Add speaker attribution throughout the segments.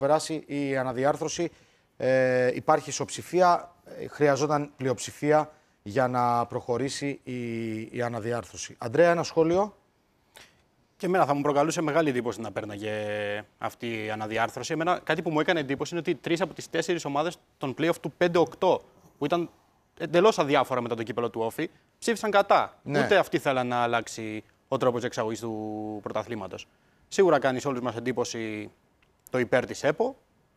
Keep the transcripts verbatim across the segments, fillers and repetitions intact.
Speaker 1: περάσει η αναδιάρθρωση. Ε, υπάρχει ισοψηφία, ε, χρειαζόταν πλειοψηφία για να προχωρήσει η, η αναδιάρθρωση. Αντρέα, ένα σχόλιο.
Speaker 2: Και εμένα θα μου προκαλούσε μεγάλη εντύπωση να παίρναγε αυτή η αναδιάρθρωση. Εμένα κάτι που μου έκανε εντύπωση είναι ότι τρεις από τις τέσσερις ομάδες των play-off του πέντε οκτώ, που ήταν εντελώς αδιάφορα μετά το κύπελο του Όφη, ψήφισαν κατά. Ναι. Ούτε αυτοί θέλαν να αλλάξει ο τρόπος εξαγωγής του πρωταθλήματος. Σίγουρα κάνει σε όλους μας εντύπωση το υπέρ της ΕΠΟ.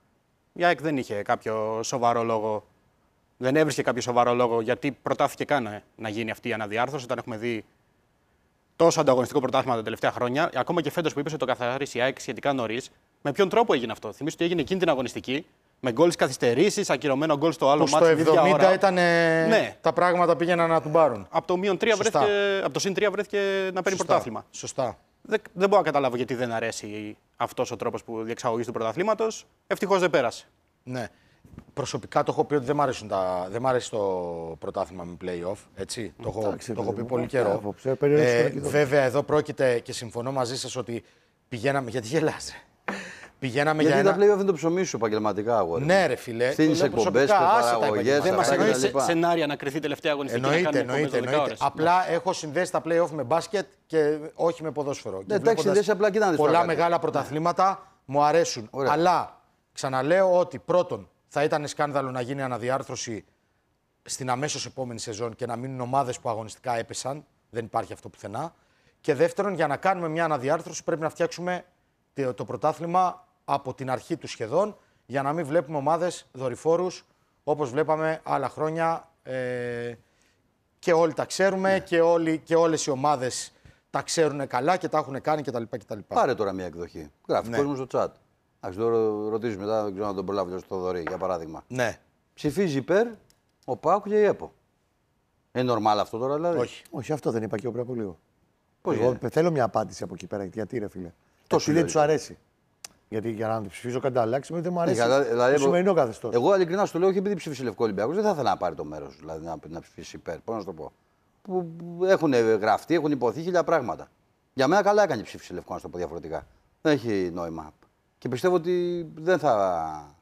Speaker 2: Η ΑΕΚ δεν είχε κάποιο σοβαρό λόγο, δεν έβρισκε κάποιο σοβαρό λόγο γιατί προτάθηκε καν να γίνει αυτή η αναδιάρθρωση, όταν έχουμε δει τόσο ανταγωνιστικό πρωτάθλημα τα τελευταία χρόνια. Ακόμα και φέτος που είπε ότι το καθαρίσει η ΑΕΚ σχετικά νωρίς, με ποιον τρόπο έγινε αυτό? Θυμίζω ότι έγινε εκείνη την αγωνιστική, με γκολ καθυστερήσεις, ακυρωμένο γκολ στο άλλο μάτι.
Speaker 1: Στο εβδομήντα ήταν. Ναι. Τα πράγματα πήγαιναν να του πάρουν.
Speaker 2: Από το μείον τρία βρέθηκε, από το συν τρία βρέθηκε να παίρνει
Speaker 1: Σωστά.
Speaker 2: πρωτάθλημα.
Speaker 1: Σωστά.
Speaker 2: Δεν, δεν μπορώ να καταλάβω γιατί δεν αρέσει αυτός ο τρόπος που διεξαγωγής του πρωταθλήματος. Ευτυχώς δεν πέρασε.
Speaker 1: Ναι. Προσωπικά το έχω πει ότι δεν μ' αρέσει, τα... δεν μ' αρέσει το πρωτάθλημα με play-off. Έτσι. Το έχω,
Speaker 3: Εντάξει,
Speaker 1: το έχω πει
Speaker 3: μου,
Speaker 1: πολύ καιρό.
Speaker 3: Άποψε,
Speaker 1: ε, βέβαια, εδώ πρόκειται και συμφωνώ μαζί σας ότι πηγαίναμε. Γιατί γελάτε? Πηγαίναμε
Speaker 3: γιατί
Speaker 1: για
Speaker 3: τα
Speaker 1: ένα...
Speaker 3: play-off είναι το ψωμί σου επαγγελματικά, αγόρι.
Speaker 1: Ναι, ρε φίλε.
Speaker 3: Στείνεις εκπομπές και παραγωγές.
Speaker 2: Δεν μας εννοεί σε, σενάρια να κρυθεί τελευταία αγωνιστική.
Speaker 1: Εννοείται, εννοείται. εννοείται. Απλά έχω συνδέσει τα play-off με μπάσκετ και όχι με ποδόσφαιρο.
Speaker 3: Ναι, εντάξει, συνδέσει απλά και να δεις.
Speaker 1: Πολλά μεγάλα πρωταθλήματα μου αρέσουν.
Speaker 3: Ωραία.
Speaker 1: Αλλά ξαναλέω ότι πρώτον θα ήταν σκάνδαλο να γίνει αναδιάρθρωση στην αμέσως επόμενη σεζόν και να μείνουν ομάδες που αγωνιστικά έπεσαν. Δεν υπάρχει αυτό πουθενά. Και δεύτερον, για να κάνουμε μια αναδιάρθρωση πρέπει να φτιάξουμε το πρωτάθλημα από την αρχή του σχεδόν, για να μην βλέπουμε ομάδες δορυφόρους όπως βλέπαμε άλλα χρόνια. Ε, και όλοι τα ξέρουμε ναι. και, όλοι, και όλες οι ομάδες τα ξέρουν καλά και τα έχουν κάνει κτλ.
Speaker 3: Πάρε τώρα μια εκδοχή. Γράφει
Speaker 1: ναι.
Speaker 3: κόσμο στο chat. Εντάξει, το ρωτήσω μετά, δεν ξέρω να τον προλάβω στο Θοδωρή, για παράδειγμα.
Speaker 1: Ναι.
Speaker 3: Ψηφίζει υπέρ ο ΠΑΟΚ και η ΕΠΟ. Είναι νορμάλ αυτό τώρα, δηλαδή?
Speaker 1: Όχι.
Speaker 4: Όχι, αυτό δεν είπα και εγώ πριν από λίγο.
Speaker 3: Πώς
Speaker 4: εγώ
Speaker 3: είναι?
Speaker 4: θέλω μια απάντηση από εκεί πέρα. Γιατί, ρε φίλε.
Speaker 3: Τόσο
Speaker 4: δεν του αρέσει. Γιατί για να το ψηφίσω κάτι αλλάξει, δεν μου αρέσει.
Speaker 3: Ε, δηλαδή,
Speaker 4: το σημερινό καθεστώς.
Speaker 3: Εγώ ειλικρινά σου λέω, όχι επειδή ψήφισε Λευκό Ολυμπιακός, δεν θα ήθελα να πάρει το μέρος. Δηλαδή να, να ψηφίσει υπέρ. Πώς να σου το πω. Που έχουν γραφτεί, έχουν υποθεί χίλια πράγματα. Για μένα καλά έκανε η ψήφιση Λευκό, να σου το πω διαφορετικά. Δεν έχει νόημα. Και πιστεύω ότι δεν θα.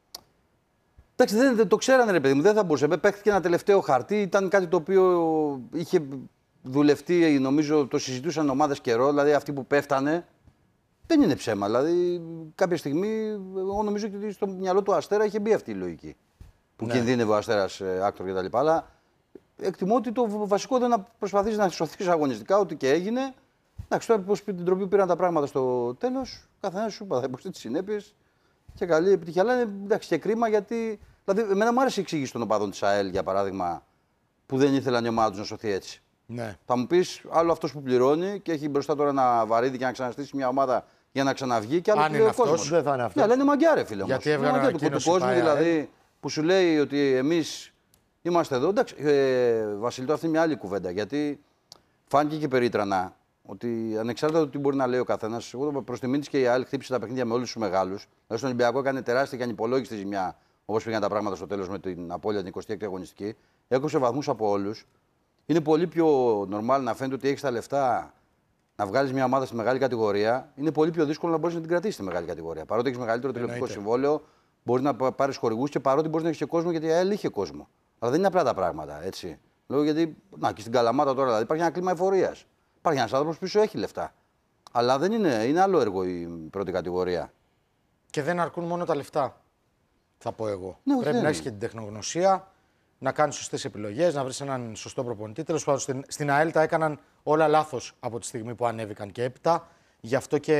Speaker 3: Εντάξει, δεν, δεν το ξέρανε, ρε παιδί μου, δεν θα μπορούσε. Παίχτηκε ένα τελευταίο χαρτί, ήταν κάτι το οποίο είχε δουλευτεί, νομίζω το συζητούσαν ομάδες καιρό, δηλαδή αυτοί που πέφτανε. Δεν είναι ψέμα. Δηλαδή, κάποια στιγμή, εγώ νομίζω ότι στο μυαλό του Αστέρα είχε μπει αυτή η λογική. Που ναι. κινδύνευε ο Αστέρας άκτορ κτλ. Αλλά εκτιμώ ότι το βασικό δεν είναι να προσπαθήσει να σωθεί αγωνιστικά, ό,τι και έγινε. Εντάξει, τώρα πώς την τροπή πήραν τα πράγματα στο τέλος, καθένας σου είπα, θα υποστεί τις συνέπειες και καλή επιτυχία. Αλλά είναι εντάξει, και κρίμα γιατί. Δηλαδή, εμένα μου άρεσε η εξήγηση των οπαδών της ΑΕΛ, για παράδειγμα, που δεν ήθελαν η ομάδα τους να σωθεί έτσι.
Speaker 1: Ναι.
Speaker 3: Θα μου πεις, άλλο αυτός που πληρώνει και έχει μπροστά τώρα ένα βαρύδι και να ξαναστήσει μια ομάδα για να ξαναβγεί και άλλο
Speaker 1: αν
Speaker 3: που λέει ο κόσμος.
Speaker 4: Αυτός, δεν θα είναι αυτός.
Speaker 3: Ναι, αλλά είναι μαγκιά, ρε φίλε.
Speaker 1: Γιατί έβγαλε
Speaker 3: του, του κόσμου δηλαδή που σου λέει ότι εμείς είμαστε εδώ. Εντάξει, ε, Βασίλη, τώρα αυτή είναι μια άλλη κουβέντα. Γιατί φάνηκε και περίτρανα ότι ανεξάρτητα από τι μπορεί να λέει ο καθένας, εγώ προς τιμήν της και η ΑΕΛ χτύπησε τα παιχνίδια με όλους τους μεγάλους. Δηλαδή στον Ολυμπιακό έκανε τεράστια και ανυπολόγιστη ζημιά, όπως πήγαν τα πράγματα στο τέλος με την απώλεια την εικοστή έκτη αγωνιστική. Έκοψε βαθμούς από όλους. Είναι πολύ πιο normal να φαίνεται ότι έχεις τα λεφτά να βγάλεις μια ομάδα στη μεγάλη κατηγορία. Είναι πολύ πιο δύσκολο να μπορείς να την κρατήσεις στη μεγάλη κατηγορία. Παρότι έχεις μεγαλύτερο τηλεοπτικό συμβόλαιο, μπορείς να πάρεις χορηγούς και παρότι μπορείς να έχεις και κόσμο, γιατί η ΑΕΛ είχε κόσμο. Αλλά δεν είναι απλά τα πράγματα, έτσι. Λέω γιατί, να, και στην Καλαμάτα τώρα δηλαδή, υπάρχει ένα κλίμα εφορίας. Υπάρχει ένας άνθρωπος που πίσω έχει λεφτά. Αλλά δεν είναι, είναι άλλο έργο η πρώτη κατηγορία.
Speaker 1: Και δεν αρκούν μόνο τα λεφτά, θα πω εγώ.
Speaker 3: Ναι,
Speaker 1: πρέπει
Speaker 3: δεν
Speaker 1: να έχεις και την τεχνογνωσία, να κάνεις σωστές επιλογές, να βρεις έναν σωστό προπονητή. Τέλος πάντων, στην, στην ΑΕΛ τα έκαναν όλα λάθος από τη στιγμή που ανέβηκαν και έπειτα. Γι' αυτό και,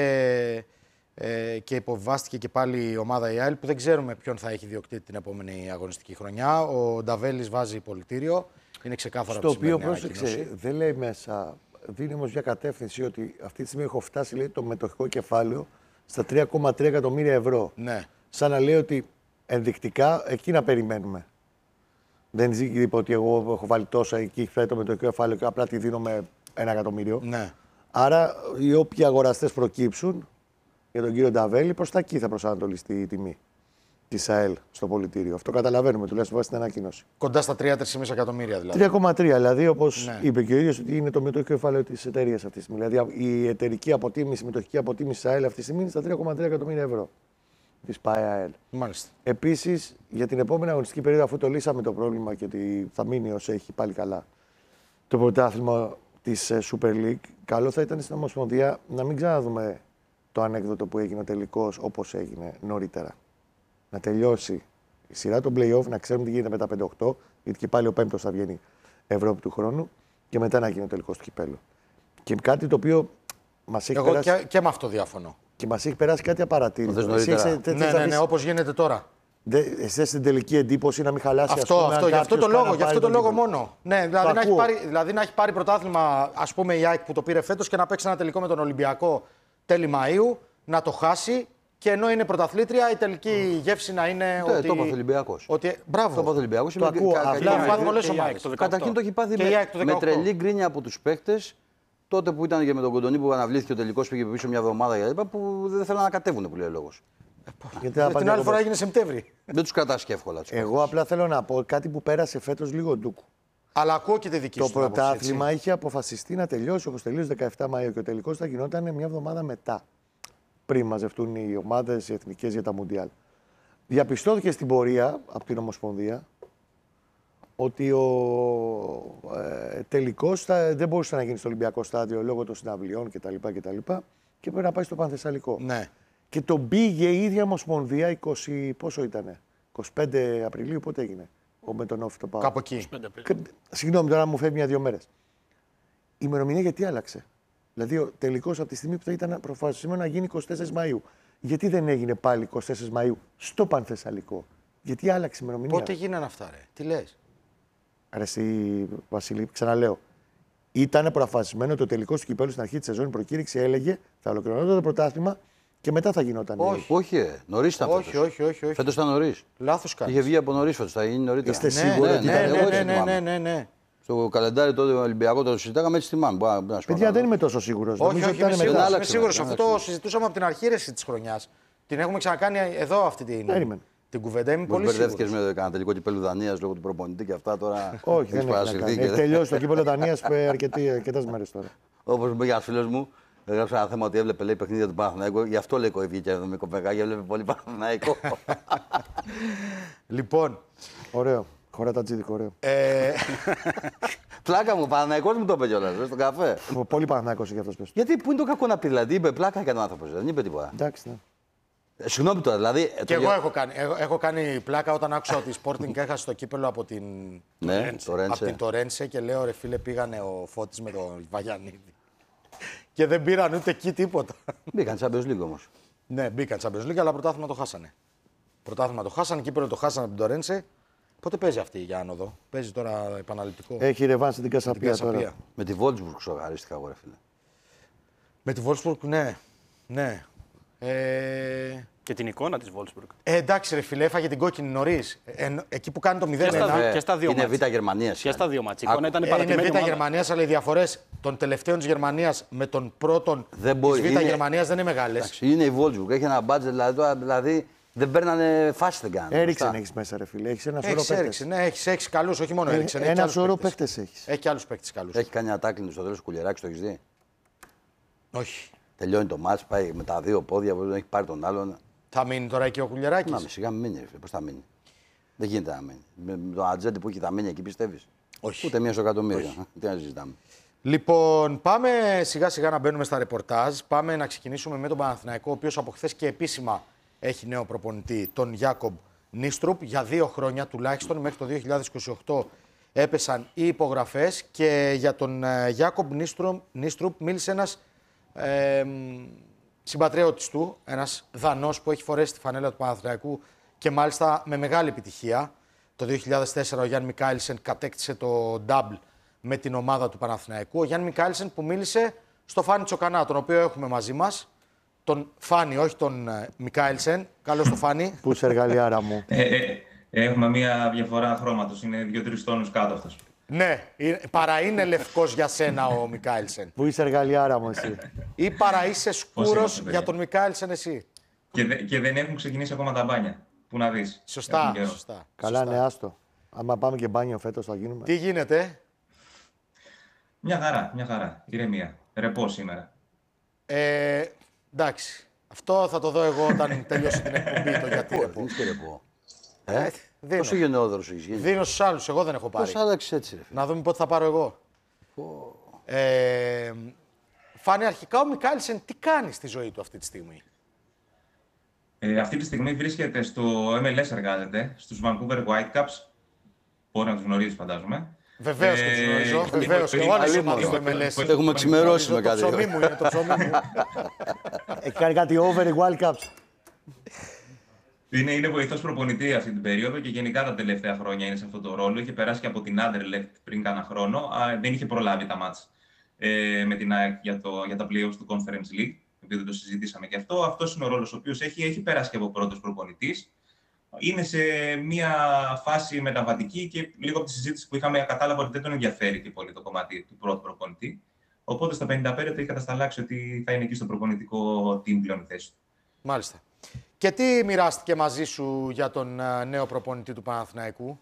Speaker 1: ε, και υποβάστηκε και πάλι η ομάδα η ΑΕΛ, που δεν ξέρουμε ποιον θα έχει διοκτήτη την επόμενη αγωνιστική χρονιά. Ο Νταβέλης βάζει πολιτήριο. Είναι ξεκάθαρο
Speaker 4: στο
Speaker 1: από τη
Speaker 4: οποίο,
Speaker 1: πρόσεξε,
Speaker 4: ανακοίνωση. Δεν λέει μέσα, δίνει όμως μια κατεύθυνση ότι αυτή τη στιγμή έχω φτάσει, λέει, το μετοχικό κεφάλαιο στα τρία κόμμα τρία εκατομμύρια ευρώ.
Speaker 1: Ναι.
Speaker 4: Σαν να λέει ότι ενδεικτικά εκεί να περιμένουμε. Δεν είπε ότι εγώ έχω βάλει τόσα εκεί, φέτο με το κεφάλαιο και απλά τη δίνω με ένα εκατομμύριο.
Speaker 1: Ναι.
Speaker 4: Άρα οι όποιοι αγοραστές προκύψουν για τον κύριο Νταβέλη, προς τα εκεί θα προσανατολιστεί η τιμή της ΑΕΛ στο πολιτήριο. Αυτό καταλαβαίνουμε τουλάχιστον βάσει την ανακοίνωση.
Speaker 1: Κοντά στα τρία κόμμα πέντε εκατομμύρια δηλαδή.
Speaker 4: τρία κόμμα τρία δηλαδή, όπως
Speaker 1: ναι.
Speaker 4: είπε και ο ίδιος, ότι είναι το μετοχικό κεφάλαιο της εταιρείας αυτή τη στιγμή. Δηλαδή η εταιρική αποτίμηση, η μετοχική αποτίμηση της ΑΕΛ αυτή τη στιγμή είναι στα τρία κόμμα τρία εκατομμύρια ευρώ. της ΠΑΕΑΕΛ.
Speaker 1: Μάλιστα.
Speaker 4: Επίσης, για την επόμενη αγωνιστική περίοδο, αφού το λύσαμε το πρόβλημα και ότι θα μείνει ως έχει πάλι καλά το πρωτάθλημα της Super League, καλό θα ήταν στην Ομοσπονδία να μην ξαναδούμε το ανέκδοτο που έγινε ο τελικός όπως έγινε νωρίτερα. Να τελειώσει η σειρά των play-off, να ξέρουμε τι γίνεται με τα πέντε οκτώ, γιατί και πάλι ο πέμπτος θα βγαίνει Ευρώπη του χρόνου, και μετά να γίνει ο τελικός του κυπέλλου. Και κάτι το οποίο μας έχει
Speaker 1: Εγώ
Speaker 4: περάσει.
Speaker 1: και, και με αυτό διαφωνώ.
Speaker 4: Και μας έχει περάσει κάτι απαρατήρητο.
Speaker 3: Το θες νωρίτερα.
Speaker 1: Ναι, ναι, ναι, όπως γίνεται τώρα.
Speaker 4: Εσύ στην τελική εντύπωση να μην χαλάσει
Speaker 1: Αυτό,
Speaker 4: ας πούμε,
Speaker 1: αυτό,
Speaker 4: αν
Speaker 1: γι' αυτό το
Speaker 4: κάποιος
Speaker 1: λόγο,
Speaker 4: πάει
Speaker 1: γι'
Speaker 4: να
Speaker 1: αυτό το
Speaker 4: πάρει
Speaker 1: λόγο
Speaker 4: τον
Speaker 1: μόνο. Ναι, δηλαδή να, έχει
Speaker 4: ακούω.
Speaker 1: πάρει, δηλαδή να έχει πάρει πρωτάθλημα, ας πούμε, η ΑΕΚ που το πήρε φέτος και να παίξει ένα τελικό με τον Ολυμπιακό τέλη Μαΐου, να το χάσει και ενώ είναι πρωταθλήτρια, η τελική γεύση να είναι.
Speaker 3: Ναι,
Speaker 1: ότι...
Speaker 3: το έπαθε ο Ολυμπιακός.
Speaker 1: Ότι... Μπράβο.
Speaker 3: Το έπαθε ο Ολυμπιακός.
Speaker 4: Το ακούω.
Speaker 1: Απλά έχει πάθει πολλές ομάδες.
Speaker 3: Καταρχήν το έχει πάθει
Speaker 1: Και η ΑΕΚ το
Speaker 3: με, με
Speaker 1: δεκαοκτώ.
Speaker 3: τρελή γκρίνια από τους παίκτες. Τότε που ήταν και με τον Κοντονή που αναβλήθηκε ο τελικός, πήγε πίσω μια εβδομάδα για που δεν θέλουν να κατέβουν, που λέει ο λόγος.
Speaker 4: Γιατί θα
Speaker 1: Την
Speaker 4: πάνε
Speaker 1: άλλη φορά
Speaker 4: κομπές.
Speaker 1: έγινε Σεπτέμβρη.
Speaker 3: Δεν τους κρατάς και εύκολα. Τους
Speaker 4: Εγώ απλά θέλω να πω κάτι που πέρασε φέτος λίγο ντούκου.
Speaker 1: Αλλά ακούω και τη δική
Speaker 4: Το
Speaker 1: σου την άποψη,
Speaker 4: πρωτάθλημα
Speaker 1: έτσι.
Speaker 4: είχε αποφασιστεί να τελειώσει όπως τελείωσε δεκαεφτά Μαΐου και ο τελικός θα γινόταν μια εβδομάδα μετά. Πριν μαζευτούν οι ομάδες οι εθνικές για τα Μουντιάλ. Διαπιστώθηκε στην πορεία από την Ομοσπονδία ότι ο ε, τελικός θα, δεν μπορούσε να γίνει στο Ολυμπιακό στάδιο λόγω των συναυλιών κτλ. κτλ και πρέπει να πάει στο Πανθεσσαλικό.
Speaker 1: Ναι.
Speaker 4: Και τον πήγε η ίδια Ομοσπονδία είκοσι, πόσο ήτανε, είκοσι πέντε Απριλίου, πότε έγινε, ο με τον Όφη το Πάο.
Speaker 1: Κάπου εκεί.
Speaker 4: Και, συγγνώμη, τώρα μου φεύγει μια-δύο μέρες. Η ημερομηνία γιατί άλλαξε. Δηλαδή, ο τελικός από τη στιγμή που θα ήταν προφασισμένο να γίνει εικοστή τέταρτη Μαΐου. Γιατί δεν έγινε πάλι εικοστή τέταρτη Μαΐου στο Πανθεσσαλικό. Γιατί άλλαξε η ημερομηνία.
Speaker 1: Πότε γίνανε αυτά, ρε. Τι λες.
Speaker 4: Ρε εσύ, Βασίλη, ξαναλέω. Ήταν προαφασισμένο το τελικό του κυπέλλου στην αρχή τη σεζόν. Η προκήρυξη έλεγε θα ολοκληρωνόταν το πρωτάθλημα και μετά θα γινόταν.
Speaker 1: Όχι.
Speaker 3: Όχι, ε, νωρίς ήταν
Speaker 1: Όχι,
Speaker 3: φέτος.
Speaker 1: όχι, όχι, όχι.
Speaker 3: Φέτος ήταν νωρίς.
Speaker 1: Λάθος κάνεις.
Speaker 3: Είχε βγει από νωρίς φέτος, θα γίνει νωρίτερα.
Speaker 4: Είστε
Speaker 1: Ναι,
Speaker 4: σίγουροι
Speaker 1: ναι,
Speaker 4: ότι
Speaker 1: ναι,
Speaker 4: ήταν
Speaker 1: ναι,
Speaker 3: εγώ
Speaker 1: ναι,
Speaker 3: έτσι
Speaker 1: ναι,
Speaker 3: θυμάμαι.
Speaker 1: ναι, ναι, ναι.
Speaker 3: Στο καλεντάρι τότε ο Ολυμπιακό το συζητάγαμε, έτσι θυμάμαι. Μπορεί να σου πω
Speaker 4: Παιδιά,
Speaker 3: να
Speaker 4: δεν
Speaker 3: δω.
Speaker 4: είμαι τόσο σίγουρο.
Speaker 1: Όχι, όχι, είμαι
Speaker 3: μετά.
Speaker 1: σίγουρος, είμαι
Speaker 3: Άλλαξε
Speaker 1: σίγουρος.
Speaker 3: μετά,
Speaker 1: Αυτό το
Speaker 3: άλλαξε.
Speaker 1: συζητούσαμε από την αρχή ρε, της χρονιάς. Την έχουμε ξανακάνει εδώ αυτή την,
Speaker 4: Περίμενε.
Speaker 1: την κουβέντα. Είμαι
Speaker 3: Μου
Speaker 1: πολύ
Speaker 3: μπερδεύτηκε
Speaker 1: σίγουρος.
Speaker 3: με κανένα τελικό κυπέλλου Δανίας λόγω του προπονητή και αυτά τώρα.
Speaker 4: Όχι, δεν
Speaker 3: έχεις
Speaker 4: έχει να
Speaker 3: παρασυρθεί
Speaker 4: κάνει.
Speaker 3: και
Speaker 4: Έχει
Speaker 3: δεν-
Speaker 4: τελειώσει το κύπελλο Δανίας αρκετέ μέρε τώρα.
Speaker 3: Όπως μου είπε ένα φίλο μου, έγραψε ένα θέμα ότι έβλεπε λέει, παιχνίδια του Παναθηναϊκού. Γι' αυτό λέει βγήκε εδώ με Κοπενχάγη, έβλεπε πολύ Παναθηναϊκό.
Speaker 1: Λοιπόν,
Speaker 4: Ωραίο. Χωρά τα τζίδικο, ωραίο.
Speaker 1: ε,
Speaker 3: Πλάκα μου, ο Παναθηναϊκός μου το είπε κιόλας, στον καφέ.
Speaker 4: Πολύ Παναθηναϊκός έχει αυτό πες.
Speaker 3: Γιατί πού είναι το κακό να πει, δηλαδή είπε πλάκα έκανε ο άνθρωπος, δεν είπε τίποτα.
Speaker 4: Εντάξει, ναι.
Speaker 3: Ε, Συγγνώμη τώρα, δηλαδή. ε,
Speaker 1: και
Speaker 3: το
Speaker 1: εγώ
Speaker 3: γε-
Speaker 1: έχω κάνει, έχω, έχω κάνει πλάκα όταν άκουσα ότι η Sporting έχασε το κύπελο από την,
Speaker 3: Ναι, το
Speaker 1: από
Speaker 3: Ρένσε.
Speaker 1: την Τορένσε και λέω ρε φίλε πήγανε ο Φώτης με τον Βαγιανίδη. Και δεν πήραν ούτε εκεί τίποτα.
Speaker 3: Μπήκαν Champions League όμως.
Speaker 1: Ναι, μπήκαν Champions League, αλλά πρωτάθλημα το χάσανε. Πρωτάθλημα το χάσανε, κύπελο το χάσανε από την Τορένσε. Πότε παίζει αυτή η άνοδο, παίζει τώρα επαναληπτικό.
Speaker 4: Έχει ρεβάνσει την
Speaker 1: την
Speaker 4: Κασαπία
Speaker 1: Κασαπία.
Speaker 4: τώρα.
Speaker 3: Με τη Wolfsburg σογαρίστηκα εγώ, ρε φίλε.
Speaker 1: Με τη Wolfsburg, ναι. ναι. Ε,
Speaker 2: Και την εικόνα της Wolfsburg.
Speaker 1: ε, εντάξει, ρε φίλε, έφαγε την κόκκινη νωρί. Ε, εκεί που κάνει το μηδέν
Speaker 2: Και στα
Speaker 1: ένα.
Speaker 2: δύο. Και στα δύο
Speaker 3: είναι
Speaker 2: μάτς.
Speaker 3: Β' Γερμανίας.
Speaker 2: Και στα δύο μάτς. Η εικόνα ήταν
Speaker 1: Ε, είναι
Speaker 2: παρατημένη
Speaker 1: Β'
Speaker 2: ομάδα.
Speaker 1: Γερμανία, αλλά οι διαφορέ των τελευταίων τη Γερμανία με τον πρώτον
Speaker 3: Δεν μπορεί,
Speaker 1: τη Β'
Speaker 3: είναι-
Speaker 1: Γερμανία δεν είναι μεγάλε.
Speaker 3: Εντάξει, είναι η Wolfsburg, έχει ένα budget, δηλαδή, τώρα, δηλαδή δεν παίρνανε φάση δεν κάνουν.
Speaker 4: Έριξεν
Speaker 3: Μπροστά.
Speaker 4: έχει μέσα, ρε φίλε. Έχει ένα σωρό
Speaker 1: Έχει
Speaker 4: παίκτες.
Speaker 1: έριξει, ναι, έχει έξι καλού, όχι μόνο
Speaker 4: Ε,
Speaker 1: έριξε.
Speaker 4: Ένα σωρό παίκτε έχει.
Speaker 1: Έχει και άλλου παίκτε καλού.
Speaker 3: Έχει κάνει ένα τάκλινγκ στο τέλος του κουλεράκι, το έχεις δει.
Speaker 1: Όχι.
Speaker 3: Τελειώνει το μάτς, πάει με τα δύο πόδια, δεν έχει πάρει τον άλλον.
Speaker 1: Θα μείνει τώρα εκεί ο Κουλιεράκης.
Speaker 3: Να με σιγά μην μείνει, πώ θα μείνει. Δεν γίνεται να μείνει. Με, με τον ατζέντη που έχει θα μείνει εκεί, πιστεύει.
Speaker 1: Όχι.
Speaker 3: Ούτε μία στο εκατομμύριο. Τι να συζητάμε.
Speaker 1: Λοιπόν, πάμε σιγά σιγά να μπαίνουμε στα ρεπορτάζ. Πάμε να ξεκινήσουμε με τον Παναθηναϊκό, ο οποίος από χθες και επίσημα έχει νέο προπονητή, τον Γιάκομπ Νίστρουπ. Για δύο χρόνια τουλάχιστον, μέχρι το δύο χιλιάδες είκοσι οκτώ έπεσαν οι υπογραφές και για τον ε, Γιάκομπ Νίστρουπ μίλησε ένας ε, συμπατριώτης του, ένας Δανός που έχει φορέσει τη φανέλα του Παναθηναϊκού και μάλιστα με μεγάλη επιτυχία. Το δύο χιλιάδες τέσσερα ο Γιάννη Μικάιλσεν κατέκτησε το double με την ομάδα του Παναθηναϊκού. Ο Γιάννη Μικάιλσεν που μίλησε στο Φάνη Τσοκανά, τον οποίο έχουμε μαζί μας. Τον Φάνη, όχι τον ε, Μικάιλσεν. Καλώς το Φάνη.
Speaker 4: Πού είσαι εργαλειάρα μου.
Speaker 5: Ε, ε, έχουμε μία διαφορά χρώματος, είναι δύο-τρεις τόνους κάτω αυτός.
Speaker 1: Ναι, ε, παρά είναι λευκός για σένα ο Μικάιλσεν.
Speaker 4: Πού είσαι εργαλειάρα μου εσύ.
Speaker 1: Ή παρά είσαι σκούρος
Speaker 5: είμαστε,
Speaker 1: για
Speaker 5: παιδιά.
Speaker 1: τον Μικάιλσεν εσύ.
Speaker 5: Και, δε- και δεν έχουν ξεκινήσει ακόμα τα μπάνια. Πού να δεις.
Speaker 1: Σωστά,
Speaker 5: Έχουν καιρό.
Speaker 1: σωστά.
Speaker 4: Καλά,
Speaker 1: σωστά.
Speaker 4: ναι, άστο. Άμα πάμε και μπάνιο φέτος θα γίνουμε.
Speaker 1: Τι γίνεται.
Speaker 5: Μια χαρά, μια χαρά. Ηρεμία. Ρεπό σήμερα.
Speaker 1: Ε, εντάξει. Αυτό θα το δω εγώ όταν τελειώσει την εκπομπή. Το γιατί ρε πω.
Speaker 3: Τι ρε πω. Ε,
Speaker 1: Δίνω.
Speaker 3: πόσο γενναιόδωρος έχεις γίνει.
Speaker 1: Δίνω στους άλλους, εγώ δεν έχω πάρει.
Speaker 3: Πώς άλλαξες έτσι ρε φίλε.
Speaker 1: Να δούμε πότε θα πάρω εγώ. Ε, Φάνη, αρχικά ο Μικάελσεν τι κάνει στη ζωή του αυτή τη στιγμή?
Speaker 5: Ε, αυτή τη στιγμή βρίσκεται στο εμ ελ ες, εργάζεται, στους Vancouver Whitecaps. Μπορεί να τους γνωρίζεις, φαντάζομαι.
Speaker 1: Βεβαίως και τους γνωρίζω. Βεβαίως και όλες οι ομάδες του εμ ελ ες.
Speaker 3: Έχουμε ξημερώσει με
Speaker 1: Το
Speaker 3: κάτι.
Speaker 1: ψωμί μου είναι το ψωμί μου.
Speaker 4: Έχει κάνει κάτι over η World Cups.
Speaker 5: Είναι, είναι βοηθός προπονητή αυτή την περίοδο και γενικά τα τελευταία χρόνια είναι σε αυτό το ρόλο. Είχε περάσει και από την Anderlecht πριν κάνα χρόνο. Α, δεν είχε προλάβει τα μάτς ε, με την ΑΕΚ για, το, για τα playoffs του Conference League, επειδή το συζητήσαμε και αυτό. Αυτός είναι ο ρόλος ο οποίος έχει, έχει περάσει και από πρώτος προπονητής. Είναι σε μια φάση μεταβατική και λίγο από τη συζήτηση που είχαμε κατάλαβα ότι δεν τον ενδιαφέρει και πολύ το κομμάτι του πρώτου προπονητή. Οπότε στα πενήντα πέντε το έχει κατασταλάξει ότι θα είναι εκεί στο προπονητικό team πλέον η θέση του.
Speaker 1: Μάλιστα. Και τι μοιράστηκε μαζί σου για τον uh, νέο προπονητή του Παναθηναϊκού?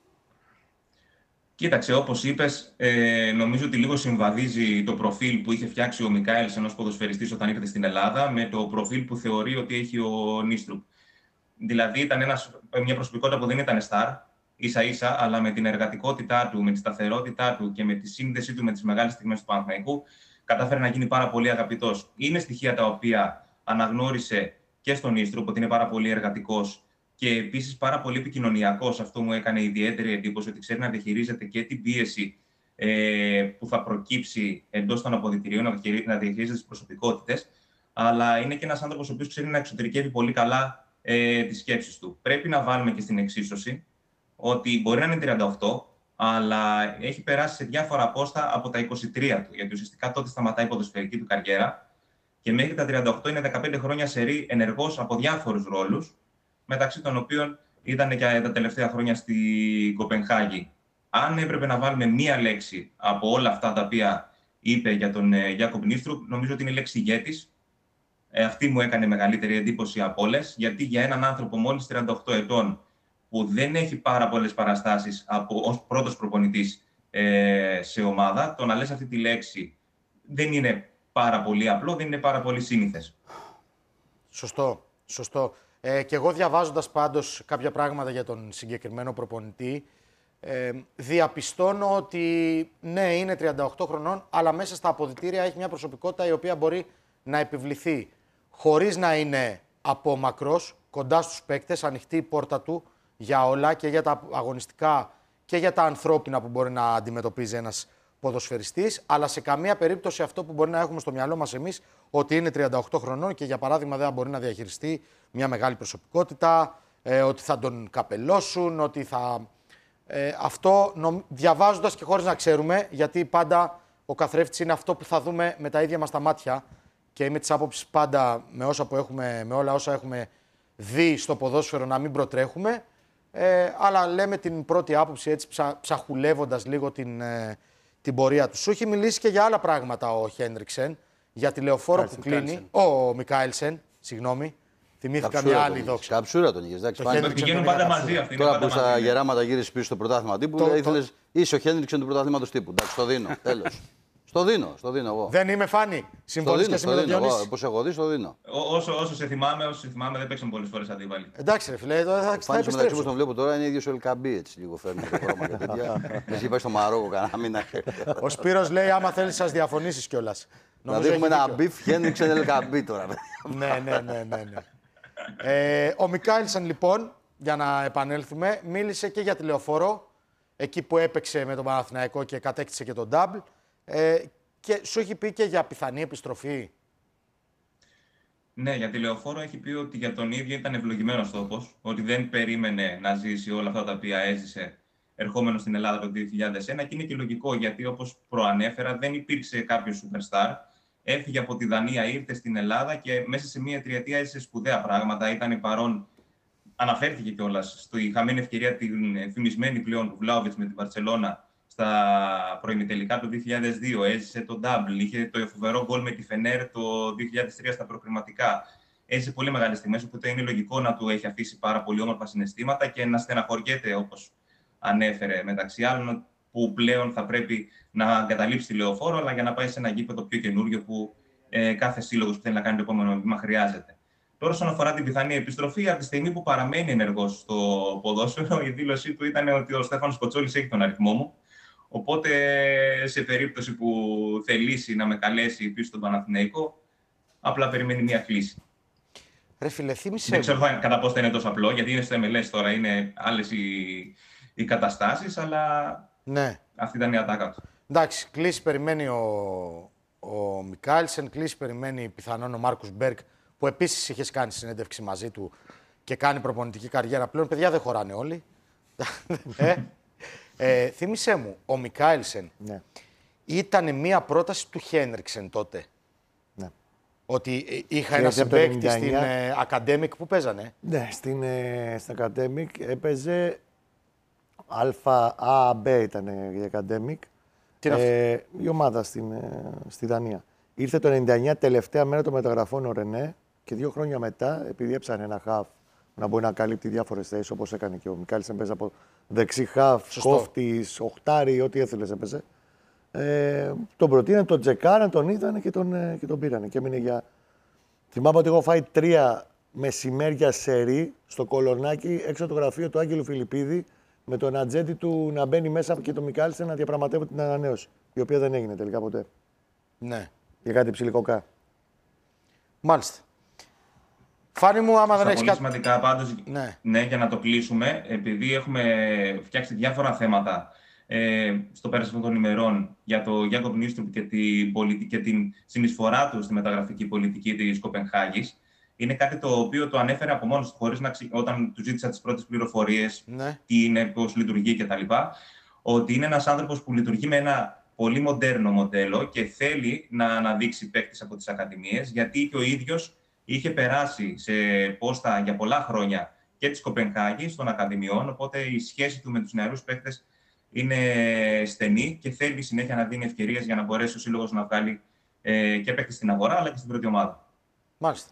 Speaker 5: Κοίταξε, όπως είπες, ε, νομίζω ότι λίγο συμβαδίζει το προφίλ που είχε φτιάξει ο Μικάελσεν ως ποδοσφαιριστής όταν ήρθε στην Ελλάδα με το προφίλ που θεωρεί ότι έχει ο Νίστρουπ. Δηλαδή ήταν ένας, μια προσωπικότητα που δεν ήταν star, ίσα-ίσα, αλλά με την εργατικότητά του, με τη σταθερότητά του και με τη σύνδεσή του με τις μεγάλες στιγμές του Παναθηναϊκού, κατάφερε να γίνει πάρα πολύ αγαπητός. Είναι στοιχεία τα οποία αναγνώρισε και στον Νίστρουπ, ότι είναι πάρα πολύ εργατικός και επίσης πάρα πολύ επικοινωνιακός. Αυτό μου έκανε ιδιαίτερη εντύπωση, ότι ξέρει να διαχειρίζεται και την πίεση ε, που θα προκύψει εντός των αποδυτηρίων, να διαχειρίζεται τις προσωπικότητες, αλλά είναι και ένας άνθρωπος ο οποίος ξέρει να εξωτερικεύει πολύ καλά ε, τις σκέψεις του. Πρέπει να βάλουμε και στην εξίσωση ότι μπορεί να είναι τριάντα οκτώ, αλλά έχει περάσει σε διάφορα πόστα από τα είκοσι τρία του, γιατί ουσιαστικά τότε σταματάει η ποδοσφαιρική του καριέρα και μέχρι τα τριάντα οκτώ είναι δεκαπέντε χρόνια σερί ενεργός από διάφορους ρόλους, μεταξύ των οποίων ήταν και τα τελευταία χρόνια στη Κοπενχάγη. Αν έπρεπε να βάλουμε μία λέξη από όλα αυτά τα οποία είπε για τον Γιάκομπ Νίστρουπ, νομίζω ότι είναι η λέξη ηγέτης. Ε, αυτή μου έκανε μεγαλύτερη εντύπωση από όλες, γιατί για έναν άνθρωπο μόλις τριάντα οκτώ ετών, που δεν έχει πάρα πολλές παραστάσεις από, ως πρώτος προπονητής ε, σε ομάδα, το να λες αυτή τη λέξη δεν είναι πάρα πολύ απλό, δεν είναι πάρα πολύ σύνηθες.
Speaker 1: Σωστό, σωστό. Ε, και εγώ διαβάζοντας πάντως κάποια πράγματα για τον συγκεκριμένο προπονητή, ε, διαπιστώνω ότι ναι, είναι τριάντα οκτώ χρονών, αλλά μέσα στα αποδυτήρια έχει μια προσωπικότητα η οποία μπορεί να επιβληθεί χωρίς να είναι απόμακρος, κοντά στους παίκτες, ανοιχτή η πόρτα του για όλα, και για τα αγωνιστικά και για τα ανθρώπινα που μπορεί να αντιμετωπίζει ένας ποδοσφαιριστής, αλλά σε καμία περίπτωση αυτό που μπορεί να έχουμε στο μυαλό μας εμείς, ότι είναι τριάντα οκτώ χρονών και για παράδειγμα δεν μπορεί να διαχειριστεί μια μεγάλη προσωπικότητα, ε, ότι θα τον καπελώσουν, ότι θα... Ε, αυτό νομ... διαβάζοντας και χωρίς να ξέρουμε, γιατί πάντα ο καθρέφτης είναι αυτό που θα δούμε με τα ίδια μας τα μάτια, και είμαι της άποψης πάντα με, όσα που έχουμε, με όλα όσα έχουμε δει στο ποδόσφαιρο να μην προτρέχουμε, ε, αλλά λέμε την πρώτη άποψη έτσι ψα... ψαχουλεύοντας λίγο την, ε, την πορεία του. Σου έχει μιλήσει και για άλλα πράγματα ο Χένριξεν, για τη λεωφόρο που κλείνει. Ο Μικάελσεν, συγγνώμη. Θυμήθηκα μια άλλη δόξη.
Speaker 3: Καψούρα τον είχες, εντάξει.
Speaker 5: Πάνε... Πηγαίνουν πάντα μαζί αυτοί.
Speaker 3: Τώρα που στα γεράματα γύρισες πίσω στο πρωτάθλημα τύπου, το, ήθελες, το... είσαι ο Χένριξεν του πρωταθλήματος τύπου. Εντάξει, το δίνω. Τέλος. Στο δίνω, στο δίνω εγώ.
Speaker 1: Δεν είμαι Φάνη. Συμφωνείς και εσύ με τον Διονύση?
Speaker 3: Όπως έχω δει, στο δίνω.
Speaker 5: Ό, όσο, όσο σε θυμάμαι, όσο σε θυμάμαι, δεν παίξαν πολλές φορές αντίπαλοι.
Speaker 1: Εντάξει, ρε φίλε, θα, θα
Speaker 3: επιστρέψω. Μεταξύ που τον βλέπω τώρα είναι ίδιος ο Ελκαμπή, έτσι λίγο φέρνει το χρώμα και τέτοια. Εσύ πάει στο Μαρόκο κανένα μήνα.
Speaker 1: Ο Σπύρος λέει: άμα θέλεις, σας διαφωνήσεις κιόλας.
Speaker 3: Δηλαδή έχουμε ένα μπιφ Χένριξεν Ελκαμπή τώρα.
Speaker 1: Ναι, ναι, ναι, ναι. ναι. ε, ο Μικάελσεν, λοιπόν, για να επανέλθουμε, μίλησε και για τη λεωφόρο, εκεί που έπαιξε με τον Παναθηναϊκό και κατέκτησε και τον ντάμπλ. Ε, και σου έχει πει και για πιθανή επιστροφή.
Speaker 5: Ναι, για τη λεωφόρο έχει πει ότι για τον ίδιο ήταν ευλογημένος τόπος, ότι δεν περίμενε να ζήσει όλα αυτά τα οποία έζησε ερχόμενο στην Ελλάδα το δύο χιλιάδες ένα, και είναι και λογικό, γιατί όπως προανέφερα δεν υπήρξε κάποιο superstar. Έφυγε από τη Δανία, ήρθε στην Ελλάδα και μέσα σε μία τριετία έζησε σπουδαία πράγματα. Ήταν παρόν, αναφέρθηκε κιόλας στη χαμένη ευκαιρία την φημισμένη πλέον του Βλάοβιτς με την Μπαρσελόνα στα προημιτελικά του δύο χιλιάδες δύο. Έζησε το double, είχε το φοβερό γκολ με τη Φενέρ το δύο χιλιάδες τρία στα προκριματικά. Έζησε πολύ μεγάλες στιγμές, οπότε είναι λογικό να του έχει αφήσει πάρα πολύ όμορφα συναισθήματα και να στεναχωριέται, όπως ανέφερε, μεταξύ άλλων, που πλέον θα πρέπει να εγκαταλείψει τη λεωφόρο, αλλά για να πάει σε ένα γήπεδο πιο καινούριο που ε, κάθε σύλλογος που θέλει να κάνει το επόμενο βήμα χρειάζεται. Τώρα, όσον αφορά την πιθανή επιστροφή, από τη στιγμή που παραμένει ενεργός στο ποδόσφαιρο, η δήλωσή του ήταν ότι ο Στέφανος Κοτσόλης έχει τον αριθμό μου. Οπότε, σε περίπτωση που θελήσει να με καλέσει πίσω στον Παναθηναϊκό, απλά περιμένει μια κλίση.
Speaker 1: Ρε φίλε, θύμισε.
Speaker 5: Δεν ξέρω θα, κατά πώς θα είναι τόσο απλό, γιατί είναι στο εμ ελ ες τώρα, είναι άλλες οι, οι καταστάσεις, αλλά
Speaker 1: Ναι.
Speaker 5: αυτή ήταν η ατάκα του.
Speaker 1: Εντάξει, κλίση περιμένει ο, ο Μικάλσεν, κλίση περιμένει πιθανόν ο Μάρκους Μπέρκ, που επίσης είχε κάνει συνέντευξη μαζί του και κάνει προπονητική καριέρα πλέον. Παιδιά δεν χωράνε όλοι. ε, ε, θύμισέ μου, ο Μικάλσεν
Speaker 4: Ναι.
Speaker 1: ήταν μία πρόταση του Χένριξεν τότε.
Speaker 4: Ναι.
Speaker 1: Ότι είχα
Speaker 4: Και
Speaker 1: ένα
Speaker 4: από το
Speaker 1: συμπαίκτη στην
Speaker 4: ενενήντα
Speaker 1: ε, Academic που παίζανε.
Speaker 4: Ναι, στην, ε, στην Academic έπαιζε Α, Α, Μπ ήταν η Academic.
Speaker 1: Τι είναι
Speaker 4: ε, η ομάδα στην, ε, στη Δανία. Ήρθε το ενενήντα εννιά, τελευταία μέρα των μεταγραφών ο Ρενέ και δύο χρόνια μετά, επειδή έψανε ένα χαφ να μπορεί να καλύπτει διάφορες θέσεις όπως έκανε και ο Μικάλισεν, παίζει από δεξί χαφ, κόφτης, οχτάρι, ό,τι έθελες έπαιζε. Ε, τον προτείναν, τον τσεκάραν, τον είδανε και τον, ε, και τον πήρανε. Και έμεινε για. Θυμάμαι ότι έχω φάει τρία μεσημέρια σερί στο Κολονάκι έξω από το γραφείο του Άγγελου Φιλιππίδη με τον ατζέντη του να μπαίνει μέσα και τον Μικάλισεν να διαπραγματεύω την ανανέωση. Η οποία δεν έγινε τελικά ποτέ.
Speaker 1: Ναι.
Speaker 4: Για κάτι ψηλικοκά.
Speaker 1: Μάλιστα. Φάνη μου, άμα δεν
Speaker 5: Στα
Speaker 1: έχεις
Speaker 5: πολύ
Speaker 1: κάτι.
Speaker 5: σημαντικά πάντως,
Speaker 1: Ναι.
Speaker 5: ναι, για να το κλείσουμε, επειδή έχουμε φτιάξει διάφορα θέματα ε, στο πέρασμα των ημερών για το Γιάκοπ Νίστρουπ και, την πολιτική, και την συνεισφορά του στη μεταγραφική πολιτική της Κοπενχάγης, είναι κάτι το οποίο το ανέφερε από μόνος του, χωρίς να ξε... όταν του ζήτησα τις πρώτες πληροφορίες,
Speaker 1: Ναι.
Speaker 5: τι είναι, πώς λειτουργεί κτλ. Ότι είναι ένας άνθρωπος που λειτουργεί με ένα πολύ μοντέρνο μοντέλο και θέλει να αναδείξει παίκτες από τις ακαδημίες, γιατί και ο ίδιος είχε περάσει σε πόστα για πολλά χρόνια και της Κοπενχάγης των ακαδημιών, οπότε η σχέση του με τους νεαρούς παίκτες είναι στενή και θέλει συνέχεια να δίνει ευκαιρίες για να μπορέσει ο σύλλογος να βγάλει ε, και παίκτες στην αγορά αλλά και στην πρώτη ομάδα.
Speaker 1: Μάλιστα.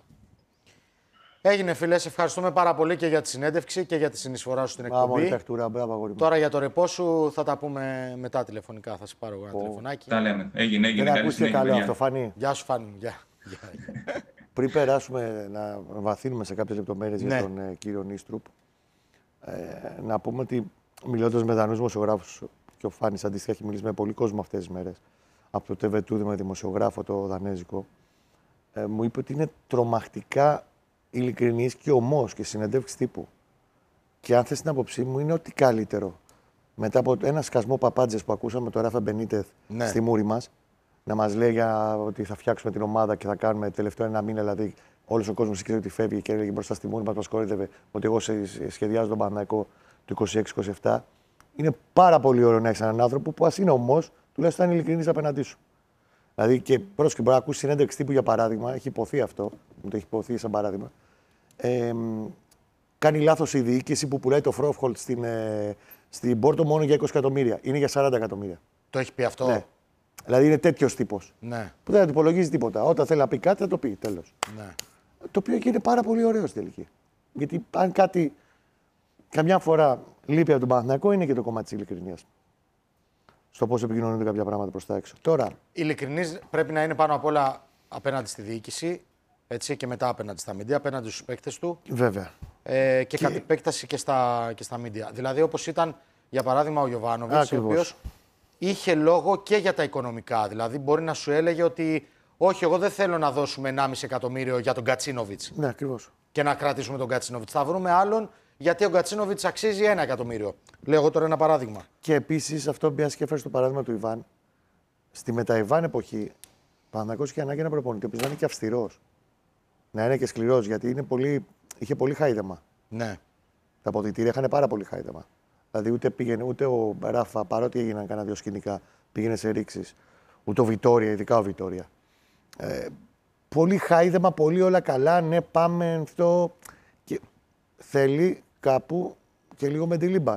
Speaker 1: Έγινε, φίλε. Σε ευχαριστούμε πάρα πολύ και για τη συνέντευξη και για τη συνεισφορά σου στην
Speaker 4: Μπράβο,
Speaker 1: εκπομπή.
Speaker 4: παιχτούρα, μπράβο, αγόρι μου.
Speaker 1: Τώρα για το ρεπό σου θα τα πούμε μετά τηλεφωνικά. Θα σε πάρω εγώ ένα τηλεφωνάκι.
Speaker 5: Τα λέμε. Έγινε, έγινε.
Speaker 4: Δεν
Speaker 5: Καλή
Speaker 4: ακούστηκε
Speaker 5: συνέχεια,
Speaker 4: καλό
Speaker 5: παιδιά.
Speaker 4: αυτό, Φανή.
Speaker 1: Γεια σου, Φάνη. Γεια. Γεια.
Speaker 4: Πριν περάσουμε να βαθύνουμε σε κάποιες λεπτομέρειες
Speaker 1: Ναι.
Speaker 4: για τον ε, κύριο Νίστρουπ, ε, να πούμε ότι μιλώντας με δανούς δημοσιογράφους, και ο Φάνης αντίστοιχα έχει μιλήσει με πολύ κόσμο αυτές τις μέρες, από το Τεβετούδη με δημοσιογράφο το δανέζικο, ε, μου είπε ότι είναι τρομακτικά ειλικρινής και ομός και συνεντεύξεις τύπου. Και αν θες την άποψή μου, είναι ό,τι καλύτερο. Μετά από ένα σκασμό παπάντζες που ακούσαμε το Ράφα Μπενίτεθ
Speaker 1: Ναι.
Speaker 4: στη μούρη μας, να μας λέει για ότι θα φτιάξουμε την ομάδα και θα κάνουμε τελευταίο ένα μήνα, δηλαδή όλος ο κόσμος ήξερε ότι φεύγει και έλεγε μπροστά στη μούρη μας, μας κορύδευε ότι εγώ σε- σχεδιάζω τον Παναθηναϊκό του είκοσι έξι είκοσι επτά. Είναι πάρα πολύ ωραίο να έχεις έναν άνθρωπο που ας είναι ομός, τουλάχιστον είναι ειλικρινής απέναντί σου. Δηλαδή και πρόσεχε, μπορεί να ακούσει συνέντευξη τύπου για παράδειγμα, έχει υποθεί αυτό, μου το έχει υποθεί σαν παράδειγμα. Ε, κάνει λάθος η διοίκηση που πουλάει το Φρόφχολτ στην, ε, στην Πόρτο μόνο για είκοσι εκατομμύρια. Είναι για σαράντα εκατομμύρια.
Speaker 1: Το έχει πει αυτό.
Speaker 4: Ναι. Δηλαδή είναι τέτοιο τύπο.
Speaker 1: Ναι.
Speaker 4: Που δεν αντιπολογίζει τίποτα. Όταν θέλει να πει κάτι θα το πει. Τέλος.
Speaker 1: Ναι.
Speaker 4: Το οποίο και είναι πάρα πολύ ωραίο στην τελική. Γιατί αν κάτι καμιά φορά λείπει από τον Παναθηναϊκό είναι και το κομμάτι της ειλικρινίας. Στο πώς επικοινωνούνται κάποια πράγματα προς τα έξω. Τώρα,
Speaker 1: Ειλικρινής πρέπει να είναι πάνω απ' όλα απέναντι στη διοίκηση, έτσι, και μετά απέναντι στα μίντια, απέναντι στους παίκτες του
Speaker 4: βέβαια.
Speaker 1: ε, και,
Speaker 4: Και-
Speaker 1: κατ' επέκταση και στα, και στα μίντια. Δηλαδή, όπως ήταν για παράδειγμα ο Γιοβάνοβιτς, ο
Speaker 4: Ακριβώς.
Speaker 1: οποίος είχε λόγο και για τα οικονομικά. Δηλαδή, μπορεί να σου έλεγε ότι όχι, εγώ δεν θέλω να δώσουμε ενάμιση εκατομμύριο για τον Κατσίνοβιτς
Speaker 4: Ναι, ακριβώς.
Speaker 1: και να κρατήσουμε τον Κατσίνοβιτς. Θα βρούμε άλλον γιατί ο Κατσίνοβιτς αξίζει ένα εκατομμύριο. Λέω εγώ τώρα ένα παράδειγμα.
Speaker 4: Και επίσης αυτό που και έφερε στο παράδειγμα του Ιβάν. Στη μετα-Ιβάν εποχή, ο Παναθηναϊκός είχε ανάγκη ένα προπονητή που να είναι και αυστηρός. Να είναι και σκληρός, γιατί είναι πολύ, είχε πολύ χάιδεμα.
Speaker 1: Ναι.
Speaker 4: Τα αποδυτήρια είχαν πάρα πολύ χάιδεμα. Δηλαδή ούτε πήγαινε, ούτε ο Ράφα, παρότι έγιναν κανένα δύο σκηνικά, πήγαινε σε ρήξεις. Ούτε ο Βιτόρια, ειδικά ο Βιτόρια. Ε, πολύ χάιδεμα, πολύ όλα καλά. Ναι, πάμε αυτό. Και θέλει κάπου και λίγο με τη Λίμπαρ.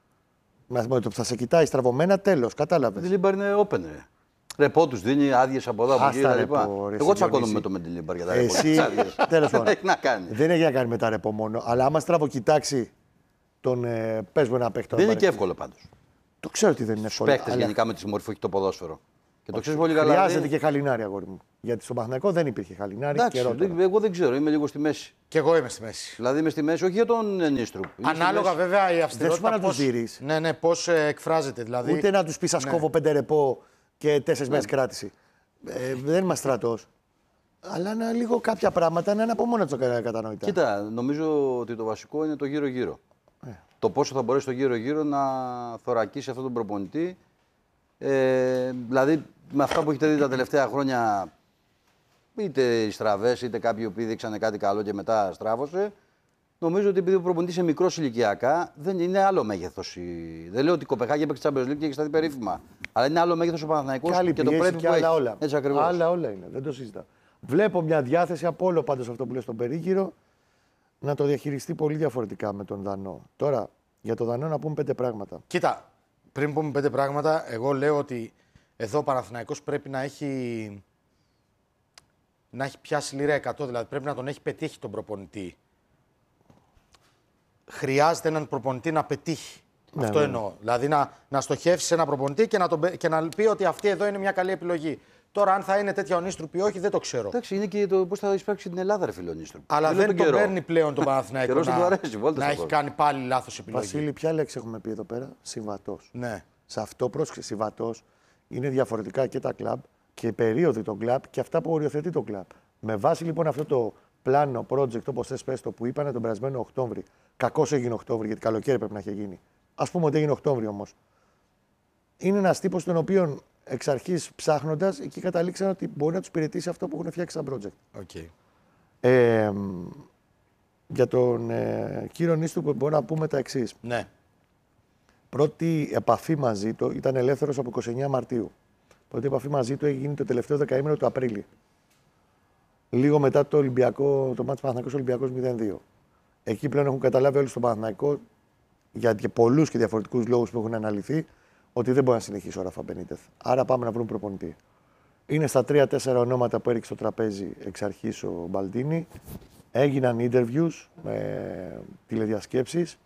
Speaker 4: Με το που θα σε κοιτάει στραβωμένα, τέλος. Κατάλαβες.
Speaker 3: Η Λίμπαρ είναι open. Ρε. Ρεπό του δίνει άδειε από εδώ από εκεί.
Speaker 4: Άστα,
Speaker 3: κτλ.
Speaker 4: ρεπό, ρε,
Speaker 3: Εγώ τσακώνομαι
Speaker 4: Διονύση.
Speaker 3: με το Μεντιλίμπαρ για τα ρεπό.
Speaker 4: Εσύ,
Speaker 3: τις άδειες.
Speaker 4: τέλος
Speaker 3: Δεν
Speaker 4: πάντων.
Speaker 3: έχει να κάνει.
Speaker 4: Δεν έχει να κάνει με τα ρεπό μόνο. Αλλά άμα στραβοκοιτάξει τον. Ε, πες μου ένα παίχτη.
Speaker 3: Δεν είναι και εύκολο πάντως.
Speaker 4: Το ξέρω ότι δεν είναι εύκολο.
Speaker 3: Παίχτε
Speaker 4: αλλά-
Speaker 3: γενικά με τη μορφή που έχει το ποδόσφαιρο. Και το ξέρει πολύ καλά.
Speaker 4: Χρειάζεται
Speaker 3: δηλαδή...
Speaker 4: και χαλινάρι, αγόρι μου. Γιατί στον Παναθηναϊκό δεν υπήρχε χαλινάρι.
Speaker 3: Εντάξει, δεν, εγώ δεν ξέρω, είμαι λίγο στη μέση.
Speaker 1: Και εγώ είμαι στη μέση.
Speaker 3: Δηλαδή είμαι στη μέση, όχι για τον Νίστρου.
Speaker 1: Ανάλογα βέβαια η αυστηρότητα.
Speaker 4: Δεν σου να του
Speaker 1: Ναι, ναι, πώς ε, εκφράζεται. Δηλαδή...
Speaker 4: Ούτε να του πει σα κόβω πέντε ρεπό και τέσσερι
Speaker 3: Ναι.
Speaker 4: μέρε κράτηση. Ε, δεν είμαστε στρατό. Αλλά να λίγο κάποια πράγματα να είναι από μόνα του κατανοητά.
Speaker 3: Κοίτα, νομίζω ότι το βασικό είναι το γύρω-γύρω. Ε. Το πόσο θα μπορέσει το γύρω-γύρω να θωρακίσει αυτόν τον προπονητή. Ε, δηλαδή με αυτά που έχετε δει τα τελευταία χρόνια, είτε οι στραβές είτε κάποιοι που δείξανε κάτι καλό και μετά στράβωσε. Νομίζω ότι επειδή ο προπονητής είναι μικρός ηλικιακά, δεν είναι άλλο μέγεθος. Η... Δεν λέω ότι η Κοπεχάγη έπαιξε Champions League και έχει σταθεί περίφημα. Αλλά είναι άλλο μέγεθος ο Παναθηναϊκός και, και το πρέπει
Speaker 4: και
Speaker 3: που
Speaker 4: άλλα
Speaker 3: έχει.
Speaker 4: όλα.
Speaker 3: Έτσι ακριβώς.
Speaker 4: Άλλα όλα είναι, δεν το συζητάω. Βλέπω μια διάθεση από όλο πάντως αυτό που λέει στον περίγυρο να το διαχειριστεί πολύ διαφορετικά με τον Δανό. Τώρα, για τον Δανό να πούμε πέντε πράγματα.
Speaker 1: Κοίτα, πριν πούμε πέντε πράγματα, εγώ λέω ότι εδώ ο Παναθηναϊκός πρέπει να έχει, να έχει πιάσει λίρα εκατό, δηλαδή πρέπει να τον έχει πετύχει τον προπονητή. Χρειάζεται έναν προπονητή να πετύχει.
Speaker 4: Ναι,
Speaker 1: Αυτό
Speaker 4: ναι.
Speaker 1: εννοώ. Δηλαδή να, να στοχεύσει σε ένα προπονητή και να, τον, και να πει ότι αυτή εδώ είναι μια καλή επιλογή. Τώρα, αν θα είναι τέτοια ο Νίστρουπ ή όχι, δεν το ξέρω.
Speaker 3: Εντάξει, είναι και το πώ θα εισπράξει την Ελλάδα, ρε φίλο Νίστρουπ.
Speaker 1: Αλλά δεν τον παίρνει πλέον τον Παναθηναϊκό
Speaker 3: Καιρός
Speaker 1: να,
Speaker 3: του αρέσει, βόλτες
Speaker 1: να
Speaker 3: θα
Speaker 1: έχει
Speaker 3: πω.
Speaker 1: κάνει πάλι λάθος επιλογή.
Speaker 4: Βασίλη, ποια λέξη έχουμε πει εδώ πέρα, συμβατός.
Speaker 1: Ναι.
Speaker 4: Σε αυτό πρόσεξε, συμβατός είναι διαφορετικά και τα κλαμπ και οι περίοδοι των κλαμπ και αυτά που οριοθετεί το κλαμπ. Με βάση λοιπόν αυτό το πλάνο, project, όπως θες πες το, που είπανε τον περασμένο Οκτώβρη. Κακώς έγινε Οκτώβρη, γιατί καλοκαίρι πρέπει να είχε γίνει. Ας πούμε ότι έγινε Οκτώβρη όμως. Είναι ένας τύπος τον οποίο εξ αρχής ψάχνοντας, εκεί καταλήξαν ότι μπορεί να τους υπηρετήσει αυτό που έχουν φτιάξει σαν project.
Speaker 1: Okay.
Speaker 4: Ε, για τον ε, κύριο Νίστου που μπορούμε να πούμε τα εξής.
Speaker 1: Ναι.
Speaker 4: Πρώτη επαφή μαζί του ήταν ελεύθερος από είκοσι εννέα Μαρτίου. Πρώτη επαφή μαζί του έχει γίνει το τελευταίο δεκαήμερο του Απρίλη. Λίγο μετά το Ολυμπιακό, το μάτς Παναθηναϊκός Ολυμπιακός μηδέν δύο. Εκεί πλέον έχουν καταλάβει όλοι στον Παναθηναϊκό για πολλούς και διαφορετικούς λόγους που έχουν αναλυθεί ότι δεν μπορεί να συνεχίσει ο Ράφα Μπενίτεθ. Άρα πάμε να βρούμε προπονητή. Είναι στα τρία τέσσερα ονόματα που έριξε στο τραπέζι εξ αρχής ο Μπαλντίνη. Έγιναν interviews με τηλεδιασκέψεις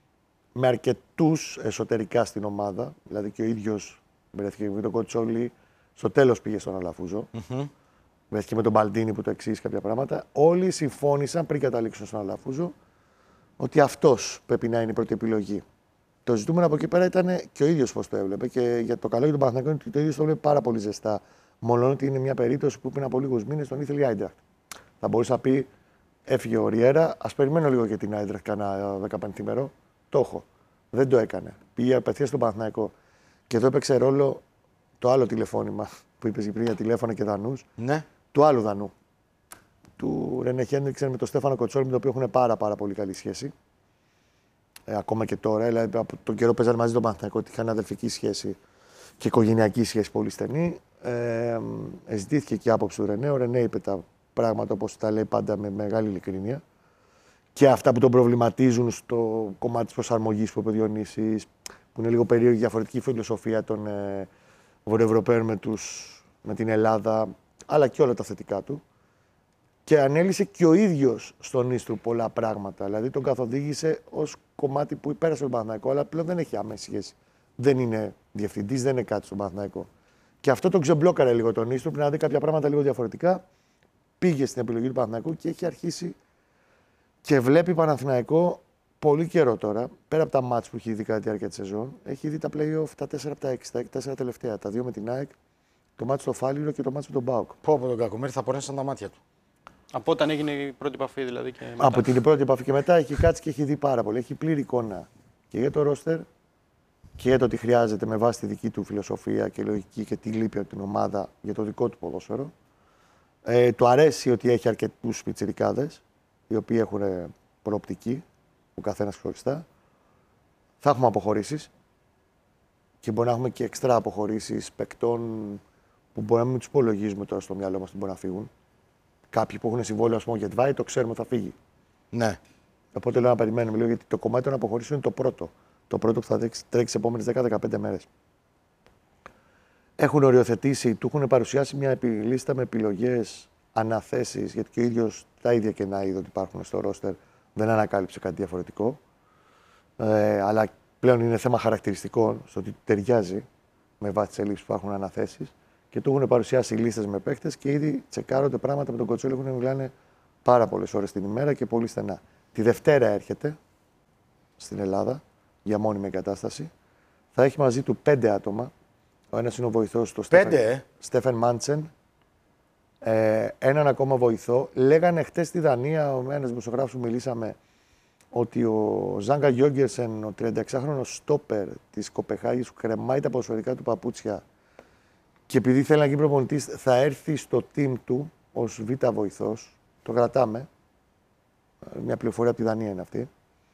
Speaker 4: με αρκετούς εσωτερικά στην ομάδα. Δηλαδή και ο ίδιος βρέθηκε με τον Κοτσόλη. Στο τέλος πήγε στον Αλαφούζο.
Speaker 1: Mm-hmm.
Speaker 4: Βρέθηκε με τον Μπαλντίνη που το εξήγησε κάποια πράγματα. Όλοι συμφώνησαν πριν καταλήξουν στον Αλαφούζο ότι αυτός πρέπει να είναι η πρώτη επιλογή. Το ζητούμενο από εκεί πέρα ήταν και ο ίδιος πώς το έβλεπε. Και για το καλό για τον Παναθηναϊκό είναι ότι το ίδιο το έβλεπε πάρα πολύ ζεστά. Μόνο ότι είναι μια περίπτωση που πριν από λίγους μήνες τον ήθελε η Άιντραχτ. Θα μπορούσε να πει έφυγε ο Ριέρα, ας περιμένω λίγο για την Άιντραχτ κάνα δεκαπενθήμερο. Το έχω. Δεν το έκανε. Πήγε απευθείας στον Παναθηναϊκό. Και εδώ έπαιξε ρόλο το άλλο τηλεφώνημα που είπε πριν για τηλέφωνα και δανούς.
Speaker 1: Ναι.
Speaker 4: Του άλλου δανού. Του Ρενέ Χέντριξεν με τον Στέφανο Κοτσόλη, με τον οποίο έχουν πάρα, πάρα πολύ καλή σχέση. Ε, ακόμα και τώρα, δηλαδή από τον καιρό παίζανε μαζί τον Παναθηναϊκό, ότι είχαν αδελφική σχέση και οικογενειακή σχέση πολύ στενή. Ε, ε, ζητήθηκε και η άποψη του Ρενέ. Ο Ρενέ είπε τα πράγματα όπως τα λέει πάντα με μεγάλη ειλικρίνεια. Και αυτά που τον προβληματίζουν στο κομμάτι της προσαρμογής που είπε ο Διονύσης, που είναι λίγο περίεργη διαφορετική φιλοσοφία των ε, Βορειοευρωπαίων με, τους, με την Ελλάδα, αλλά και όλα τα θετικά του. Και ανέλησε και ο ίδιος στον Νίστρου πολλά πράγματα. Δηλαδή τον καθοδήγησε ως κομμάτι που υπέρασε τον Παναθηναϊκό, αλλά πλέον δεν έχει άμεση σχέση. Δεν είναι διευθυντής, δεν είναι κάτι στον Παναθηναϊκό. Και αυτό τον ξεμπλόκαρε λίγο τον Νίστρου, να δει κάποια πράγματα λίγο διαφορετικά. Πήγε στην επιλογή του Παναθηναϊκού και έχει αρχίσει και βλέπει Παναθηναϊκό πολύ καιρό τώρα. Πέρα από τα μάτς που έχει δει κατά τη διάρκεια της σεζόν, έχει δει τα play-off τα τέσσερα από τα έξι, τα τέσσερα τελευταία. Τα δύο με την ΑΕΚ, το μάτς στο Φάληρο και το μάτς με τον ΠΑΟΚ.
Speaker 1: Πω από τον Κακομοίρη θα πονέσαν τα μάτια του.
Speaker 2: Από όταν έγινε η πρώτη επαφή δηλαδή. Και μετά.
Speaker 4: Από την πρώτη επαφή και μετά έχει κάτσει και έχει δει πάρα πολύ. Έχει πλήρη εικόνα και για το ρόστερ και για το τι χρειάζεται με βάση τη δική του φιλοσοφία και λογική και τι λείπει από την ομάδα για το δικό του ποδόσφαιρο. Ε, του αρέσει ότι έχει αρκετούς πιτσιρικάδες, οι οποίοι έχουν προοπτική, ο καθένας ξεχωριστά. Θα έχουμε αποχωρήσεις και μπορεί να έχουμε και εξτρά αποχωρήσεις παικτών που μπορεί να μην τους υπολογίζουμε τώρα στο μυαλό μας ότι μπορεί να φύγουν. Κάποιοι που έχουν συμβόλαιο, ας πούμε, για Γετβάη, το ξέρουμε θα φύγει.
Speaker 1: Ναι.
Speaker 4: Οπότε λέω να περιμένουμε λίγο, γιατί το κομμάτι των αποχωρήσεων είναι το πρώτο. Το πρώτο που θα τρέξει τις επόμενες δέκα με δεκαπέντε μέρες. Έχουν οριοθετήσει, του έχουν παρουσιάσει μια λίστα με επιλογές, αναθέσεις, γιατί και ο ίδιος τα ίδια κενά είδε ότι υπάρχουν στο ρόστερ, δεν ανακάλυψε κάτι διαφορετικό. Ε, αλλά πλέον είναι θέμα χαρακτηριστικών, στο ότι ταιριάζει με βάση τις ελλείψεις που υπάρχουν αναθέσεις. και του έχουν παρουσιάσει λίστες με παίχτες και ήδη τσεκάρονται πράγματα με τον Κοτσόλη. Έχουν μιλάνε πάρα πολλές ώρες την ημέρα και πολύ στενά. Τη Δευτέρα έρχεται στην Ελλάδα για μόνιμη εγκατάσταση. Θα έχει μαζί του πέντε άτομα. Ο ένας είναι ο βοηθός του
Speaker 1: Πέντε,
Speaker 4: Στέφεν Μάντσεν. Ε, έναν ακόμα βοηθό. Λέγανε χτες στη Δανία, ο ένας δημοσιογράφος που μιλήσαμε, ότι ο Ζάγκα Γιόγκερσεν, ο τριανταεξάχρονος στόπερ της Κοπεχάγης, που κρεμάει τα ποδοσφαιρικά του παπούτσια και επειδή θέλει να γίνει προπονητής, θα έρθει στο team του ως β' βοηθός. Το κρατάμε. Μια πληροφορία από τη Δανία είναι αυτή.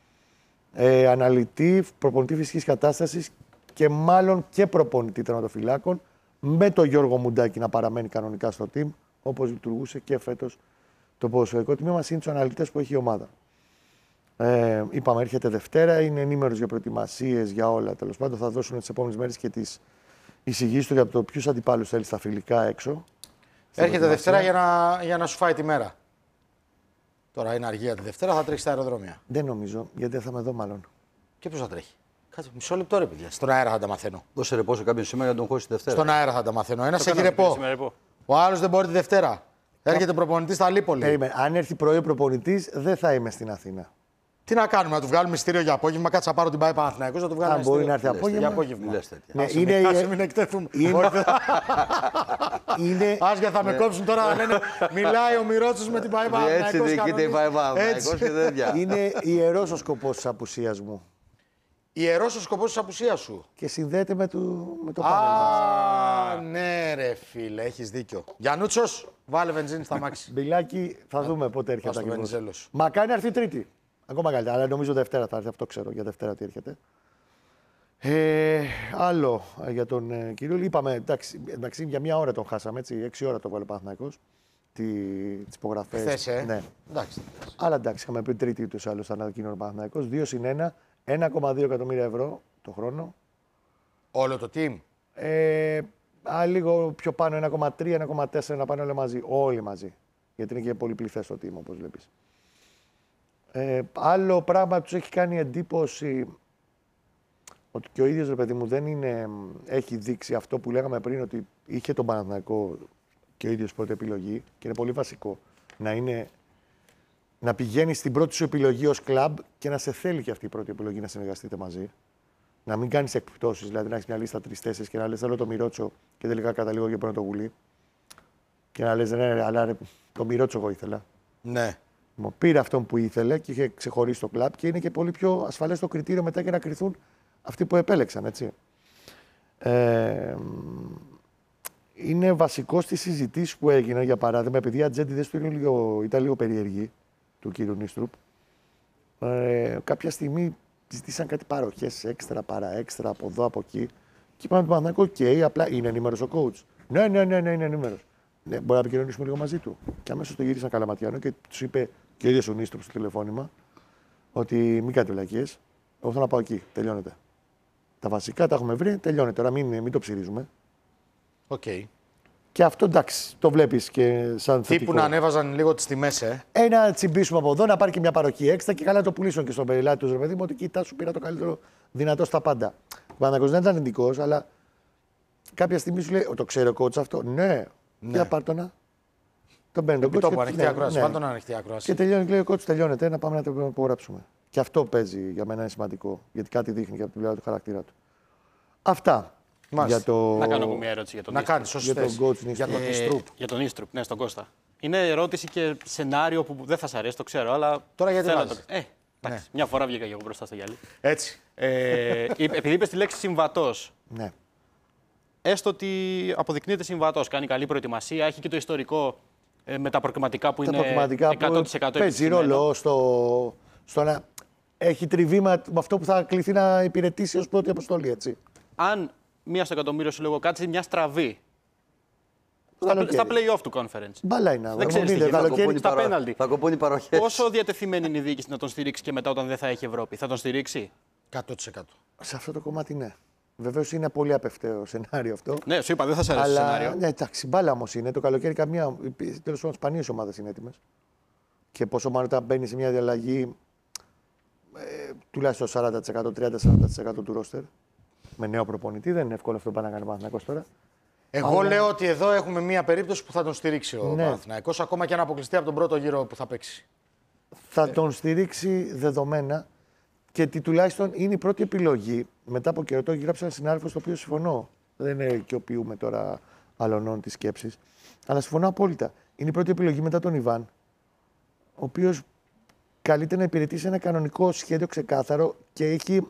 Speaker 4: Ε, αναλυτή, προπονητή φυσικής κατάστασης και μάλλον και προπονητή τερματοφυλάκων, με τον Γιώργο Μουντάκη να παραμένει κανονικά στο team, όπως λειτουργούσε και φέτος το ποδοσφαιρικό τμήμα, είναι τους αναλυτές που έχει η ομάδα. Ε, είπαμε, έρχεται Δευτέρα, είναι ενήμερος για προετοιμασίες, για όλα. Τέλος πάντων, θα δώσουν τις επόμενες μέρες και τις εισηγήσεις του για το ποιους αντιπάλους θέλει στα φιλικά έξω.
Speaker 1: Έρχεται Δευτέρα για να, για να σου φάει τη μέρα. Τώρα είναι αργία τη Δευτέρα, θα τρέξει στα αεροδρόμια.
Speaker 4: Δεν νομίζω, γιατί δεν θα με δω μάλλον.
Speaker 1: Και ποιος θα τρέχει. Κάτσε μισό λεπτό ρε παιδιά. Στον αέρα θα τα μαθαίνω.
Speaker 3: Δώσε ρεπό σε κάποιον σήμερα για τον χώσει τη Δευτέρα.
Speaker 1: Στον αέρα θα τα μαθαίνω. Ένας έχει ρεπό. Ο άλλος δεν μπορεί τη Δευτέρα. Έρχεται προπονητής στα Λίπολη.
Speaker 4: Περίμενε. Αν έρθει πρωί ο προπονητής, δεν θα είμαι στην Αθήνα.
Speaker 1: Τι να κάνουμε, να του βγάλουμε εισιτήριο για απόγευμα, κάτσε να πάρω την Πάη Παναθηναϊκός, να του βγάλουμε
Speaker 4: Αν μπορεί να έρθει απόγευμα.
Speaker 1: για απόγευμα.
Speaker 3: Λες τέτοια.
Speaker 4: Ναι,
Speaker 1: Ας
Speaker 4: είναι,
Speaker 1: μην, ας μην εκτεθούμε.
Speaker 4: είναι, είναι,
Speaker 1: Άσια θα με κόψουν τώρα να λένε μιλάει ο Μυρότσος με την Πάη
Speaker 3: Έτσι
Speaker 1: Παναθηναϊκός.
Speaker 3: διοικείται η Παναθηναϊκός και τέτοια.
Speaker 4: είναι ιερός ο σκοπός της απουσίας μου.
Speaker 1: Ιερός ο σκοπός της απουσίας σου.
Speaker 4: Και συνδέεται με το, με το πάνελ μας.
Speaker 1: Α, ναι ρε φίλε, έχεις δίκιο. Γιαννούτσος, βάλε βενζίνη στα μάξι.
Speaker 4: Μπιλάκι, θα δούμε πότε έρχεται
Speaker 1: Πας στο
Speaker 4: ακριβώς.
Speaker 1: Βενιζέλος.
Speaker 4: Μακάρι να έρθει Τρίτη. Ακόμα καλύτερα, αλλά νομίζω Δευτέρα θα έρθει, αυτό ξέρω για Δευτέρα τι έρχεται. Ε, άλλο ε, για τον ε, κύριο. Είπαμε, εντάξει, εντάξει, για μια ώρα τον χάσαμε, έτσι, έξι ώρα το βάλε ο Παναθηναϊκός. Τι, τις υπογραφές.
Speaker 1: Χθες, ε.
Speaker 4: Ναι.
Speaker 1: Εντάξει.
Speaker 4: Αλλά εντάξει, είχαμε πει Τρίτη ούτως ή άλλως θα ανακοίνωνε ο Παναθηναϊκός. δύο συν ένα, ένα κόμμα δύο εκατομμύρια ευρώ το χρόνο.
Speaker 1: Όλο το team.
Speaker 4: Ε, α, λίγο πιο πάνω, ένα κόμμα τρία, ένα κόμμα τέσσερα να πάνε όλοι μαζί. Όλοι μαζί. Γιατί είναι και πολυπληθές το team, όπως βλέπεις. Ε, άλλο πράγμα που τους έχει κάνει εντύπωση ότι και ο ίδιος, ρε παιδί μου, δεν είναι, έχει δείξει αυτό που λέγαμε πριν, ότι είχε τον Παναθηναϊκό και ο ίδιος πρώτη επιλογή και είναι πολύ βασικό να, είναι, να πηγαίνει στην πρώτη σου επιλογή ως κλαμπ και να σε θέλει και αυτή η πρώτη επιλογή να συνεργαστείτε μαζί. Να μην κάνεις εκπτώσεις, δηλαδή να έχεις μια λίστα τρεις-τέσσερις και να λες θέλω το Μυρότσο και τελικά καταλήγω και παίρνω το Γουλή. Και να λες ναι, ρε, αλλά ρε, το Μυρότσο εγώ ήθελα.
Speaker 1: Ναι.
Speaker 4: Μου πήρε αυτόν που ήθελε και είχε ξεχωρίσει το κλαμπ και είναι και πολύ πιο ασφαλές το κριτήριο μετά και να κρυθούν αυτοί που επέλεξαν, έτσι. Ε, είναι βασικό στις συζητήσεις που έγιναν, για παράδειγμα, επειδή οι ατζέντιδες του είναι λίγο, ήταν λίγο περίεργοι, του κύριου Νίστρουπ. Ε, κάποια στιγμή ζητήσαν κάτι παροχές έξτρα, παρά έξτρα, από εδώ, από εκεί. Και είπαμε τον Παναθηναϊκό, οκ, απλά είναι ενήμερος ο coach. Ναι, ναι, ναι, ναι, είναι ενήμερος. Ναι, μπορεί να επικοινωνήσουμε λίγο μαζί του. Και αμέσως το γύρισαν Καλαματιάνο και του είπε και ο ίδιος ο Νίστρουπ στο τηλεφώνημα ότι μην κάνετε βλακίες. Εγώ θέλω να πάω εκεί. Τελειώνεται. Τα βασικά τα έχουμε βρει, τελειώνεται. Τώρα μην, μην το ψηρίζουμε.
Speaker 1: Οκ. Okay.
Speaker 4: Και αυτό εντάξει, το βλέπεις και σαν θετικό.
Speaker 1: Τύπου να ανέβαζαν λίγο τις τιμές, ε.
Speaker 4: Ένα τσιμπήσουμε από εδώ, να πάρει και μια παροχή έξτρα και καλά να το πουλήσουν και στον πελάτη του, ρε παιδί μου, ότι κοιτά, σου πήρα το καλύτερο δυνατό στα πάντα. Ο Παναθηναϊκός δεν ήταν αρνητικός, αλλά κάποια στιγμή σου λέει: το ξέρει ο coach αυτό. Ναι,
Speaker 1: Ναι.
Speaker 4: για πάρ' το να. Τον παίρνει τον coach.
Speaker 1: Επιτόπου,
Speaker 4: και-
Speaker 1: ανοιχτή
Speaker 4: ναι,
Speaker 1: ακρόαση.
Speaker 4: ναι.
Speaker 1: Βάλ' τον ανοιχτή ακρόαση.
Speaker 4: Και τελειώνει, λέει ο coach, τελειώνεται, να πάμε να το υπογράψουμε. Και αυτό παίζει για μένα είναι σημαντικό, γιατί κάτι δείχνει για την πλευρά του χαρακτήρα του. Αυτά.
Speaker 1: Μάλιστα.
Speaker 4: Για το...
Speaker 2: Να κάνω εγώ μια ερώτηση για τον
Speaker 1: Να
Speaker 2: Νίστρουπ.
Speaker 1: κάνεις όσες
Speaker 4: για τον
Speaker 1: θες.
Speaker 4: coach
Speaker 1: Για τον
Speaker 2: Ε,
Speaker 1: Νίστρουπ.
Speaker 2: Για τον Νίστρουπ, ναι, στον Κώστα. Είναι ερώτηση και σενάριο που δεν θα σας αρέσει, το ξέρω, αλλά.
Speaker 1: Τώρα γιατί
Speaker 2: θέλω να
Speaker 1: βάζεις.
Speaker 2: το... Ε, εντάξει, μια φορά βγήκα και εγώ μπροστά στο γυαλί.
Speaker 1: Έτσι.
Speaker 2: Ε, είπε- επειδή είπε τη λέξη συμβατός,
Speaker 4: Ναι.
Speaker 2: έστω ότι αποδεικνύεται συμβατός, κάνει καλή προετοιμασία, έχει και το ιστορικό ε, με τα προκριματικά που
Speaker 4: Τα
Speaker 2: είναι
Speaker 4: προκριματικά
Speaker 2: εκατό τοις εκατό
Speaker 4: παίζει
Speaker 2: επιτυχημένο.
Speaker 4: ρόλο στο, στο να έχει τριβή με με αυτό που θα κληθεί να υπηρετήσει ως πρώτη αποστολή, έτσι.
Speaker 2: Αν μία στο εκατομμύριο σου λέγω κάτσει μια στραβή
Speaker 4: Το
Speaker 2: στα,
Speaker 4: καλοκαίρι.
Speaker 2: στα play-off του conference.
Speaker 4: Μπάλα είναι.
Speaker 2: Δεν ξέρεις τι
Speaker 4: είναι,
Speaker 2: γίνεται.
Speaker 4: καλοκαίρι.
Speaker 2: κοπώνει στα πέναλτι.
Speaker 3: Θα κοπώνει παροχές.
Speaker 2: Πόσο διατεθειμένη είναι η διοίκηση να τον στηρίξει και μετά όταν δεν θα έχει Ευρώπη, θα τον στηρίξει?
Speaker 1: εκατό τοις εκατό.
Speaker 4: Σε αυτό το κομμάτι ναι. Βεβαίως είναι πολύ απευθέω σενάριο αυτό.
Speaker 2: Ναι, σου είπα, δεν θα σε αρέσει το
Speaker 4: Αλλά
Speaker 2: σενάριο.
Speaker 4: ναι, εντάξει, μπάλα όμως είναι. Το καλοκαίρι καμία. Τέλος πάντων, σπανίες ομάδες είναι έτοιμες. Και πόσο μάλλον όταν μπαίνει σε μια διαλλαγή ε, τουλάχιστον σαράντα τοις εκατό, τριάντα με σαράντα τοις εκατό του ρόστερ με νέο προπονητή. Δεν είναι εύκολο αυτό που πάει να κάνει ο Παναθηναϊκός τώρα.
Speaker 1: Εγώ
Speaker 4: Αλλά...
Speaker 1: λέω ότι εδώ έχουμε μία περίπτωση που θα τον στηρίξει ο
Speaker 4: Ναι.
Speaker 1: Παναθηναϊκός, ακόμα και αν αποκλειστεί από τον πρώτο γύρο που θα παίξει.
Speaker 4: Θα τον στηρίξει δεδομένα και ότι τουλάχιστον είναι η πρώτη επιλογή. Μετά από καιρό το γράψα ένα συνάδελφο στο οποίο συμφωνώ. Δεν οικειοποιούμε τώρα αλωνών τη σκέψη. Αλλά συμφωνώ απόλυτα. Είναι η πρώτη επιλογή μετά τον Ιβάν, ο οποίο καλείται να υπηρετήσει ένα κανονικό σχέδιο ξεκάθαρο και έχει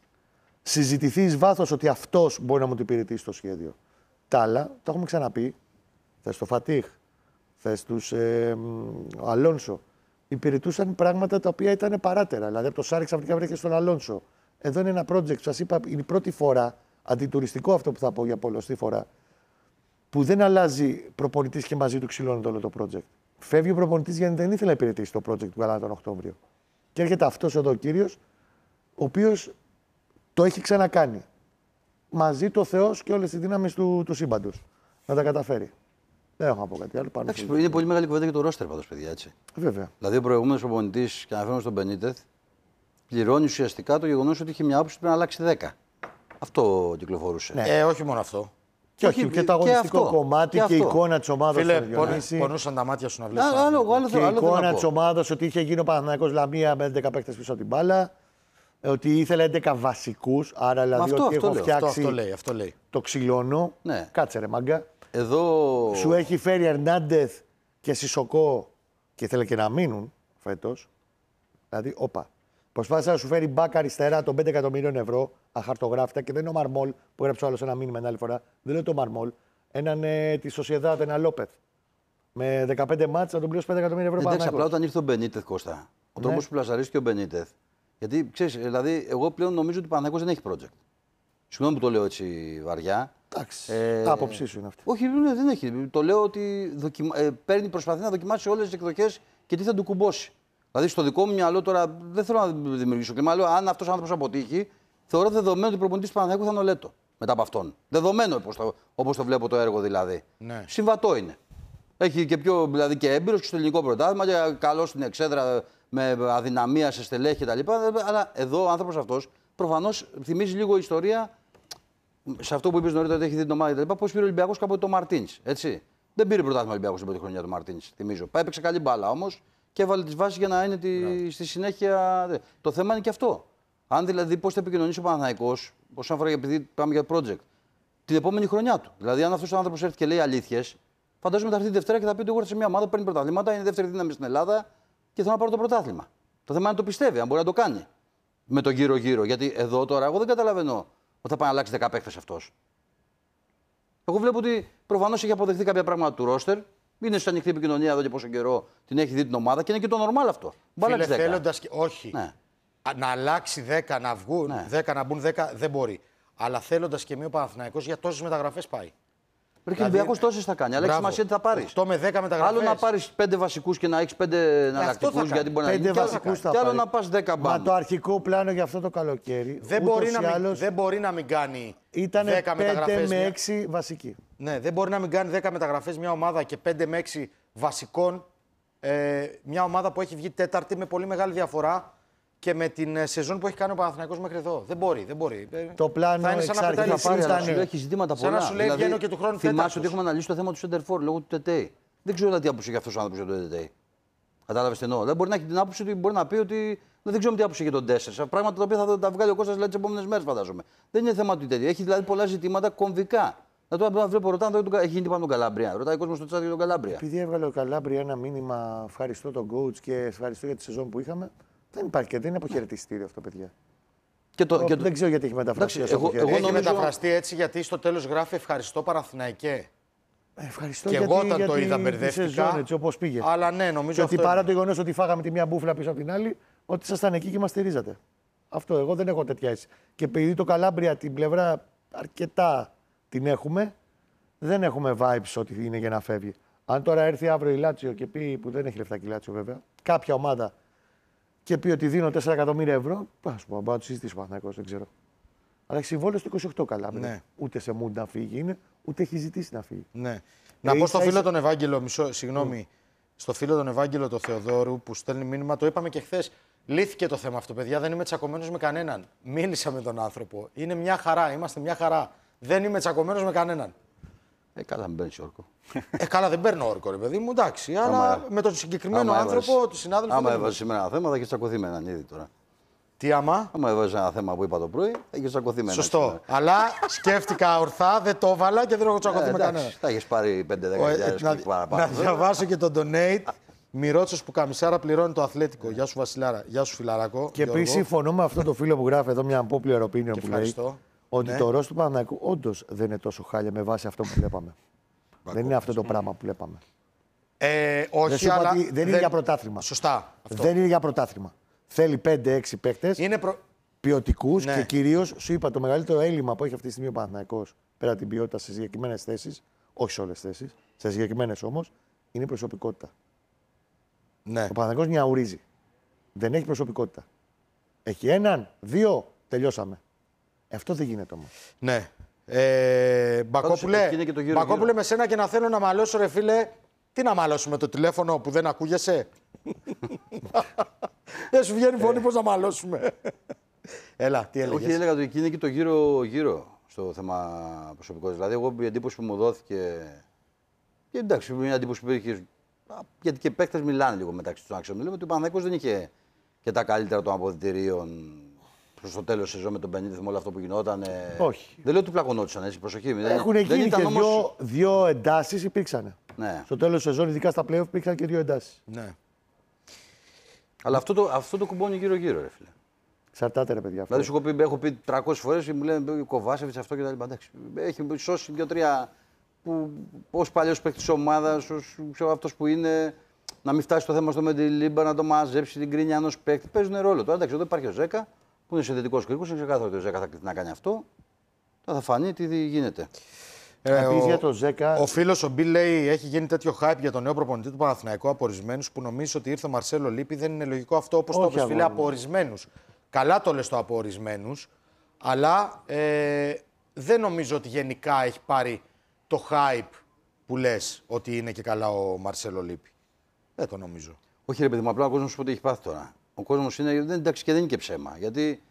Speaker 4: συζητηθεί εις βάθος ότι αυτός μπορεί να μου το υπηρετήσει το σχέδιο. Τα άλλα, το έχουμε ξαναπεί. Θες το Φατίχ, θες τους ε, Αλόνσο. Υπηρετούσαν πράγματα τα οποία ήταν παράτερα. Δηλαδή από το Σάρι ξαφνικά βρέθηκε στον Αλόνσο. Εδώ είναι ένα project, σας είπα, είναι η πρώτη φορά, αντιτουριστικό αυτό που θα πω για πολλωστή φορά, που δεν αλλάζει προπονητής και μαζί του ξυλώνεται όλο το project. Φεύγει ο προπονητής γιατί δεν ήθελε να υπηρετήσει το project που κάνανε τον Οκτώβριο. Και έρχεται αυτός εδώ ο κύριος, ο οποίος το έχει ξανακάνει. Μαζί του ο Θεός και όλες οι δύναμεις του, του σύμπαντος. Να τα καταφέρει. Δεν έχω να πω κάτι άλλο. Πάνω
Speaker 3: Εντάξει, είναι πολύ μεγάλη κουβέντα για το ρόστερ πάντως, παιδιά. Έτσι.
Speaker 4: Βέβαια.
Speaker 3: Δηλαδή, ο προηγούμενος προπονητής, και αναφέρομαι στον Μπενίτεθ, πληρώνει ουσιαστικά το γεγονός ότι είχε μια άποψη που πρέπει να αλλάξει δέκα. Αυτό κυκλοφορούσε.
Speaker 4: Ναι.
Speaker 1: Ε, όχι μόνο αυτό.
Speaker 4: Και, όχι, και το αγωνιστικό
Speaker 3: αυτό,
Speaker 4: κομμάτι
Speaker 3: και
Speaker 4: και, η
Speaker 3: αυτό.
Speaker 4: εικόνα τη ομάδα.
Speaker 1: Φίλε, πονού- πονούσαν τα μάτια σου να βλέπει.
Speaker 3: Άλλο, άλλο, άλλο,
Speaker 4: Και η
Speaker 3: άλλο θέλω
Speaker 4: εικόνα
Speaker 3: να
Speaker 4: τη
Speaker 3: πω.
Speaker 4: ομάδα ότι είχε γίνει ο Παναθηναϊκός Λαμία με έντεκα παίκτες πίσω από την μπάλα. Ότι ήθελε έντεκα βασικούς. Άρα δηλαδή
Speaker 3: αυτό,
Speaker 4: ότι
Speaker 3: αυτό
Speaker 4: έχω
Speaker 3: λέω.
Speaker 4: φτιάξει
Speaker 1: Αυτό, αυτό λέει. Αυτό λέει.
Speaker 4: το ξυλώνω.
Speaker 3: Ναι.
Speaker 4: Κάτσε ρε μάγκα.
Speaker 3: Εδώ.
Speaker 4: Σου έχει φέρει Ερνάντεθ και Σισοκό και ήθελε και να μείνουν φέτος. Δηλαδή, όπα. Προσπάθησε να σου φέρει μπακ αριστερά των πέντε εκατομμυρίων ευρώ, αχαρτογράφητα, και δεν είναι ο Μαρμόλ που έγραψε ο άλλος ένα μήνυμα την άλλη φορά. Δεν λέω το Μαρμόλ. Έναν ε, τη Σοσιεδάδ, ένα Λόπεθ. Με δεκαπέντε μάτς να τον πληρώσει πέντε εκατομμύρια ευρώ.
Speaker 3: Εντάξει, απλά
Speaker 4: Παναθηναϊκός.
Speaker 3: όταν ήρθε ο Μπενίτεθ, Κώστα, ο τρόπος που πλασαρίστηκε ο Μπενίτεθ. Γιατί ξέρεις, δηλαδή, εγώ πλέον νομίζω ότι ο Παναθηναϊκός δεν έχει project. Συγγνώμη που το λέω έτσι βαριά.
Speaker 4: Εντάξει.
Speaker 3: Ε,
Speaker 4: Άποψή σου είναι αυτή.
Speaker 3: Όχι, ναι, δεν έχει. Το λέω ότι δοκιμα... ε, παίρνει, προσπαθεί να δοκιμάσει όλες τις εκδοχές και τι θα του κουμπώσει. Δηλαδή, στο δικό μου μυαλό τώρα δεν θέλω να δημιουργήσω κλίμα. Λέω, αν αυτός ο άνθρωπος αποτύχει, θεωρώ δεδομένο ότι ο προπονητής του Παναθηναϊκού θα είναι ο Λέτο μετά από αυτόν. Δεδομένο όπως το, όπως το βλέπω το έργο δηλαδή.
Speaker 1: Ναι.
Speaker 3: Συμβατό είναι. Έχει και πιο δηλαδή, και έμπειρος και στο ελληνικό πρωτάθλημα και καλό στην εξέδρα με αδυναμία σε στελέχη κτλ. Αλλά εδώ ο άνθρωπος αυτός προφανώς θυμίζει λίγο ιστορία. Σε αυτό που είπε νωρίτερα ότι έχει δει την ομάδα κτλ. Πώς πήρε ο Ολυμπιακός κάποτε το Μαρτίνς. Έτσι. Δεν πήρε πρωτάθλημα ο Ολυμπιακός την πρώτη χρονιά του Μαρτίνς. Θυμίζω. Πάει, έπαιξε καλή μπάλα όμως και έβαλε τις βάσεις για να είναι τη... στη συνέχεια. Το θέμα είναι και αυτό. Αν δηλαδή πώς θα επικοινωνήσει ο Παναθηναϊκός, όσον αφορά επειδή πάμε για project, την επόμενη χρονιά του. Δηλαδή, αν αυτός ο άνθρωπος έρθει και λέει αλήθειες, φαντάζομαι θα έρθει τη Δευτέρα και θα πει ότι εγώ ήρθα σε μια ομάδα που παίρνει πρωταθλήματα, είναι η δεύτερη δύναμη στην Ελλάδα και θέλω να πάρω το πρωτάθλημα. Το θέμα είναι να το πιστεύει, αν μπορεί να το κάνει. Με το γύρω-γύρω. Γιατί εδώ τώρα εγώ δεν καταλαβαίνω ότι θα πάει να αλλάξει δέκα παίκτες αυτός. Εγώ βλέπω ότι προφανώς έχει αποδεχθεί κάποια πράγματα του ρόστερ. Είναι σε ανοιχτή επικοινωνία εδώ και πόσο καιρό την έχει δει την ομάδα και είναι και το normal αυτό.
Speaker 1: Φίλε, θέλοντας... Όχι.
Speaker 3: Ναι.
Speaker 1: Να αλλάξει δέκα, να βγουν
Speaker 3: Ναι.
Speaker 1: δέκα, να μπουν δέκα, δεν μπορεί. Αλλά θέλοντας και μία ο Παναθηναϊκός, για τόσες μεταγραφές πάει.
Speaker 3: Ρε και ο Ολυμπιακός τόσες θα κάνει. Αλλά έχει σημασία τι θα πάρει.
Speaker 1: οκτώ με δέκα μεταγραφές.
Speaker 3: Άλλο να πάρει πέντε βασικούς και να έχει πέντε εναλλακτικούς γιατί μπορεί να
Speaker 4: Πέντε
Speaker 3: γίνει. Και άλλο-
Speaker 4: βασικούς θα
Speaker 3: Και άλλο
Speaker 4: πάρει.
Speaker 3: να πα δέκα
Speaker 4: Μα
Speaker 3: μπαμ.
Speaker 4: το αρχικό πλάνο για αυτό το καλοκαίρι.
Speaker 1: Δεν
Speaker 4: ούτως
Speaker 1: μπορεί,
Speaker 4: ή
Speaker 1: να μην,
Speaker 4: άλλως,
Speaker 1: δεν μπορεί να μην κάνει
Speaker 4: ήταν
Speaker 1: δέκα
Speaker 4: πέντε
Speaker 1: μεταγραφές.
Speaker 4: με
Speaker 1: μια-
Speaker 4: έξι βασικοί.
Speaker 1: Ναι, δεν μπορεί να μην κάνει δέκα μεταγραφές μια ομάδα και πέντε με έξι βασικών. Ε, μια ομάδα που έχει βγει τέταρτη με πολύ μεγάλη διαφορά και με την ε, σεζόν που έχει κάνει ο Παναθηναϊκός μέχρι εδώ. Δεν μπορεί, δεν μπορεί. Ε,
Speaker 4: Το πλάνο
Speaker 1: θα είναι σαν
Speaker 4: εξ
Speaker 1: να
Speaker 4: αρχής
Speaker 1: πετάει
Speaker 3: Θα πάρει, αλλά
Speaker 4: ήταν-
Speaker 3: σου λέει έχει ζητήματα
Speaker 1: σαν να
Speaker 3: πολλά.
Speaker 1: σου λέει, βγαίνω και του χρόνου
Speaker 3: θυμάσαι
Speaker 1: τέταρτος.
Speaker 3: ότι έχουμε αναλύσει το θέμα του Σέντερφορ λόγω του Τετέι. Δεν ξέρω δηλαδή τι άποψη έχει αυτό ο άνθρωπο για τον Τετέι. Κατάλαβε τι εννοώ. Δεν μπορεί να έχει την άποψη ότι μπορεί να πει ότι. Δεν ξέρουμε τι άποψη έχει για τον τέσσερα. Πράγματα τα οποία θα τα βγάλει ο Κώστας δηλαδή, τι επόμενε μέρε, φαντάζομαι. Δεν είναι θέμα του τέτοιου. Έχει δηλαδή πολλά ζητήματα κομβικά. Δηλαδή, τώρα βλέπω, ρωτάνε, έχει γίνει τι πάνω τον Καλάμπρια. Ρωτάει ο κόσμο στο τσάτι για τον Καλάμπρια.
Speaker 4: Επειδή έβγαλε ο Καλάμπρια ένα μήνυμα, ευχαριστώ τον coach και ευχαριστώ για τη σεζόν που είχαμε. Δεν υπάρχει και δεν είναι αποχαιρετιστήριο αυτό, παιδιά.
Speaker 3: Και το, και το...
Speaker 4: Δεν ξέρω γιατί έχει μεταφραστεί
Speaker 3: Εντάξει,
Speaker 4: ως
Speaker 3: εγώ- εγώ
Speaker 4: αποχαιρέτηση.
Speaker 1: Έχει
Speaker 3: νομίζω-
Speaker 1: μεταφραστεί έτσι γιατί στο τέλος γράφει ευχαριστώ Παναθηναϊκέ.
Speaker 4: Ευχαριστώ
Speaker 1: Και
Speaker 4: γιατί,
Speaker 1: εγώ όταν
Speaker 4: γιατί
Speaker 1: το είδα
Speaker 4: τη
Speaker 1: μπερδεύτηκα.
Speaker 4: σεζόν, έτσι όπως πήγε.
Speaker 1: Αλλά ναι, νομίζω
Speaker 4: Και ότι
Speaker 1: αυτό
Speaker 4: παρά
Speaker 1: είναι.
Speaker 4: το γεγονό ότι φάγαμε τη μία μπούφλα πίσω από την άλλη, ότι ήσασταν εκεί και μα στηρίζατε. Αυτό. Εγώ δεν έχω τέτοια αίσθηση. Και επειδή το Καλάμπρια την πλευρά αρκετά την έχουμε, δεν έχουμε vibes ότι είναι για να φεύγει. Αν τώρα έρθει αύριο η Λάτσιο και πει, που δεν έχει λεφτά και η Λάτσιο βέβαια, κάποια ομάδα και πει ότι δίνω τέσσερα εκατομμύρια ευρώ, α πούμε, να το συζητήσει ο Παναθηναϊκός, δεν ξέρω. Αλλά έχει συμβόλαιο στο είκοσι οκτώ Καλάμπρια.
Speaker 1: Ναι.
Speaker 4: Ούτε σε mood να φύγει είναι, ούτε έχει ζητήσει να φύγει.
Speaker 1: Ναι. Να πω στο
Speaker 4: ίσα
Speaker 1: φίλο
Speaker 4: ίσα-
Speaker 1: τον Ευάγγελο, μισό, συγγνώμη, στο φίλο τον Ευάγγελο το Θεοδόρου που στέλνει μήνυμα, το είπαμε και χθες. Λύθηκε το θέμα αυτό, παιδιά. Δεν είμαι τσακωμένος με κανέναν. Μίλησα με τον άνθρωπο. Είναι μια χαρά. Είμαστε μια χαρά. Δεν είμαι τσακωμένος με κανέναν.
Speaker 3: Ε, καλά, μην παίρνει όρκο.
Speaker 1: Ε, καλά, δεν παίρνω όρκο, ρε παιδί μου, εντάξει. Αλλά
Speaker 3: Άμα-
Speaker 1: με τον συγκεκριμένο
Speaker 3: άμα
Speaker 1: άνθρωπο,
Speaker 3: έβαζες-
Speaker 1: του συνάδελφου.
Speaker 3: Άμα
Speaker 1: δεν
Speaker 3: έβαζε σήμερα ένα θέμα, θα έχει τσακωθεί με έναν ήδη τώρα.
Speaker 1: Τι άμα.
Speaker 3: Άμα έβαζε ένα θέμα που είπα το πρωί, θα έχει τσακωθεί με έναν.
Speaker 1: Σωστό.
Speaker 3: σήμερα.
Speaker 1: Αλλά σκέφτηκα ορθά, δεν το έβαλα και δεν έχω τσακωθεί
Speaker 3: Ε,
Speaker 1: με
Speaker 3: εντάξει,
Speaker 1: κανένα.
Speaker 3: θα έχει πάρει πέντε
Speaker 1: Ο,
Speaker 3: δέκα
Speaker 1: ε,
Speaker 3: χιλιάδες
Speaker 1: να,
Speaker 3: κλικ παραπάνω.
Speaker 1: να διαβάσω και τον donate. Μυρότσος που καμισάρα πληρώνει το Αθλέτικο. Γεια σου Βασιλάρα. Γεια σου Φιλαρακό.
Speaker 4: Και επίση συμφωνώ με αυτό το φίλο που γράφει εδώ μια unpopular opinion που λέει
Speaker 1: ευχαριστώ.
Speaker 4: ότι
Speaker 1: Ναι.
Speaker 4: το ροστ του Παναθηναϊκού όντως δεν είναι τόσο χάλια με βάση αυτό που βλέπαμε. δεν είναι αυτό το πράγμα που βλέπαμε.
Speaker 1: Ε, όχι,
Speaker 4: Δεν σου είπα
Speaker 1: αλλά
Speaker 4: ότι δεν είναι για πρωτάθλημα.
Speaker 1: Σωστά. Αυτό.
Speaker 4: Δεν είναι για πρωτάθλημα. Θέλει πέντε έξι παίκτες
Speaker 1: Είναι προ...
Speaker 4: ποιοτικούς
Speaker 1: Ναι.
Speaker 4: και κυρίως σου είπα το μεγαλύτερο έλλειμμα που έχει αυτή τη στιγμή ο Παναθηναϊκός πέρα από την ποιότητα σε συγκεκριμένες θέσεις, όχι σε όλες τις θέσεις, σε συγκεκριμένες όμως, είναι η προσωπικότητα.
Speaker 1: Ναι.
Speaker 4: Ο Παναθηναϊκός νιαουρίζει. Δεν έχει προσωπικότητα. Έχει έναν, δύο, τελειώσαμε. Ε, αυτό δεν γίνεται όμως.
Speaker 1: Ναι. Ε, Μπακόπουλε,
Speaker 3: εκεί είναι και το γύρω-γύρω.
Speaker 1: Μπακόπουλε, με σένα και να θέλω να μαλώσω, ρε φίλε. Τι να μαλώσουμε, το τηλέφωνο που δεν ακούγεσαι. Δεν σου βγαίνει φωνή, πώς να μαλώσουμε. Έλα, τι έλεγες.
Speaker 3: Όχι, έλεγα ότι εκεί είναι και το γύρω-γύρω στο θέμα προσωπικό. Δηλαδή, εγώ η εντύπωση που μου δόθηκε. Και εντάξει, μια εντύπωση που υπήρχε. Γιατί και παίκτες μιλάνε λίγο μεταξύ των άξιων. Λέμε ότι ο Παναθηναϊκός δεν είχε και τα καλύτερα των αποδυτηρίων προς το τέλος σεζόν με τον Πενίδη, με όλο αυτό που γινόταν.
Speaker 4: Όχι.
Speaker 3: Δεν λέω ότι πλακωνόντουσαν έτσι, προσοχή. Δεν-
Speaker 4: Έχουν
Speaker 3: δεν
Speaker 4: γίνει
Speaker 3: ήταν
Speaker 4: και
Speaker 3: όμως-
Speaker 4: δύο, δύο εντάσεις υπήρξαν.
Speaker 3: Ναι.
Speaker 4: Στο τέλος της σεζόν, ειδικά στα playoff, υπήρξαν και δύο εντάσεις.
Speaker 1: Ναι.
Speaker 3: Αλλά αυτό το, αυτό το κουμπώνει γύρω-γύρω, ρε φίλε.
Speaker 4: Εξαρτάται, ρε παιδιά. Αυτό.
Speaker 3: Δηλαδή, σου έχω πει, έχω πει τριακόσιες φορές και μου λένε Κοβάσεβιτς αυτό και τα λοιπά. Εντάξει, έχει σώσει δύο-τρία που ω παλιό παίκτη τη ομάδα, ω αυτό που είναι, να μην φτάσει το θέμα στο Μεντιλίμπα, να το μαζέψει την κρίνια ενό παίκτη. Παίζουν ρόλο. Τώρα εντάξει, εδώ υπάρχει ο Ζέκα που είναι συνδετικό κρίκο, είναι ξεκάθαρο ότι ο Ζέκα θα κληθεί να κάνει αυτό. Τώρα θα φανεί τι γίνεται.
Speaker 1: Ε,
Speaker 4: Επίσης
Speaker 1: ο,
Speaker 4: για το Ζέκα.
Speaker 1: ο φίλος ο Μπιλ λέει: έχει γίνει τέτοιο hype για τον νέο προπονητή του Παναθηναϊκού από ορισμένους που νομίζει ότι ήρθε ο Μαρσέλο Λίπη. Δεν είναι λογικό αυτό, όπως το
Speaker 4: Όχι,
Speaker 1: είπες, φίλε,
Speaker 4: αγόρι μου.
Speaker 1: από ορισμένους. Καλά το λες το από ορισμένους, αλλά ε, δεν νομίζω ότι γενικά έχει πάρει το hype που λες ότι είναι και καλά ο Μαρσέλο Λίπη. Δεν το νομίζω.
Speaker 3: Όχι, ρε παιδί μου, απλά ο κόσμο σου πω τι έχει πάθει τώρα. Ο κόσμο είναι. Δεν, εντάξει, και δεν είναι και ψέμα. Γιατί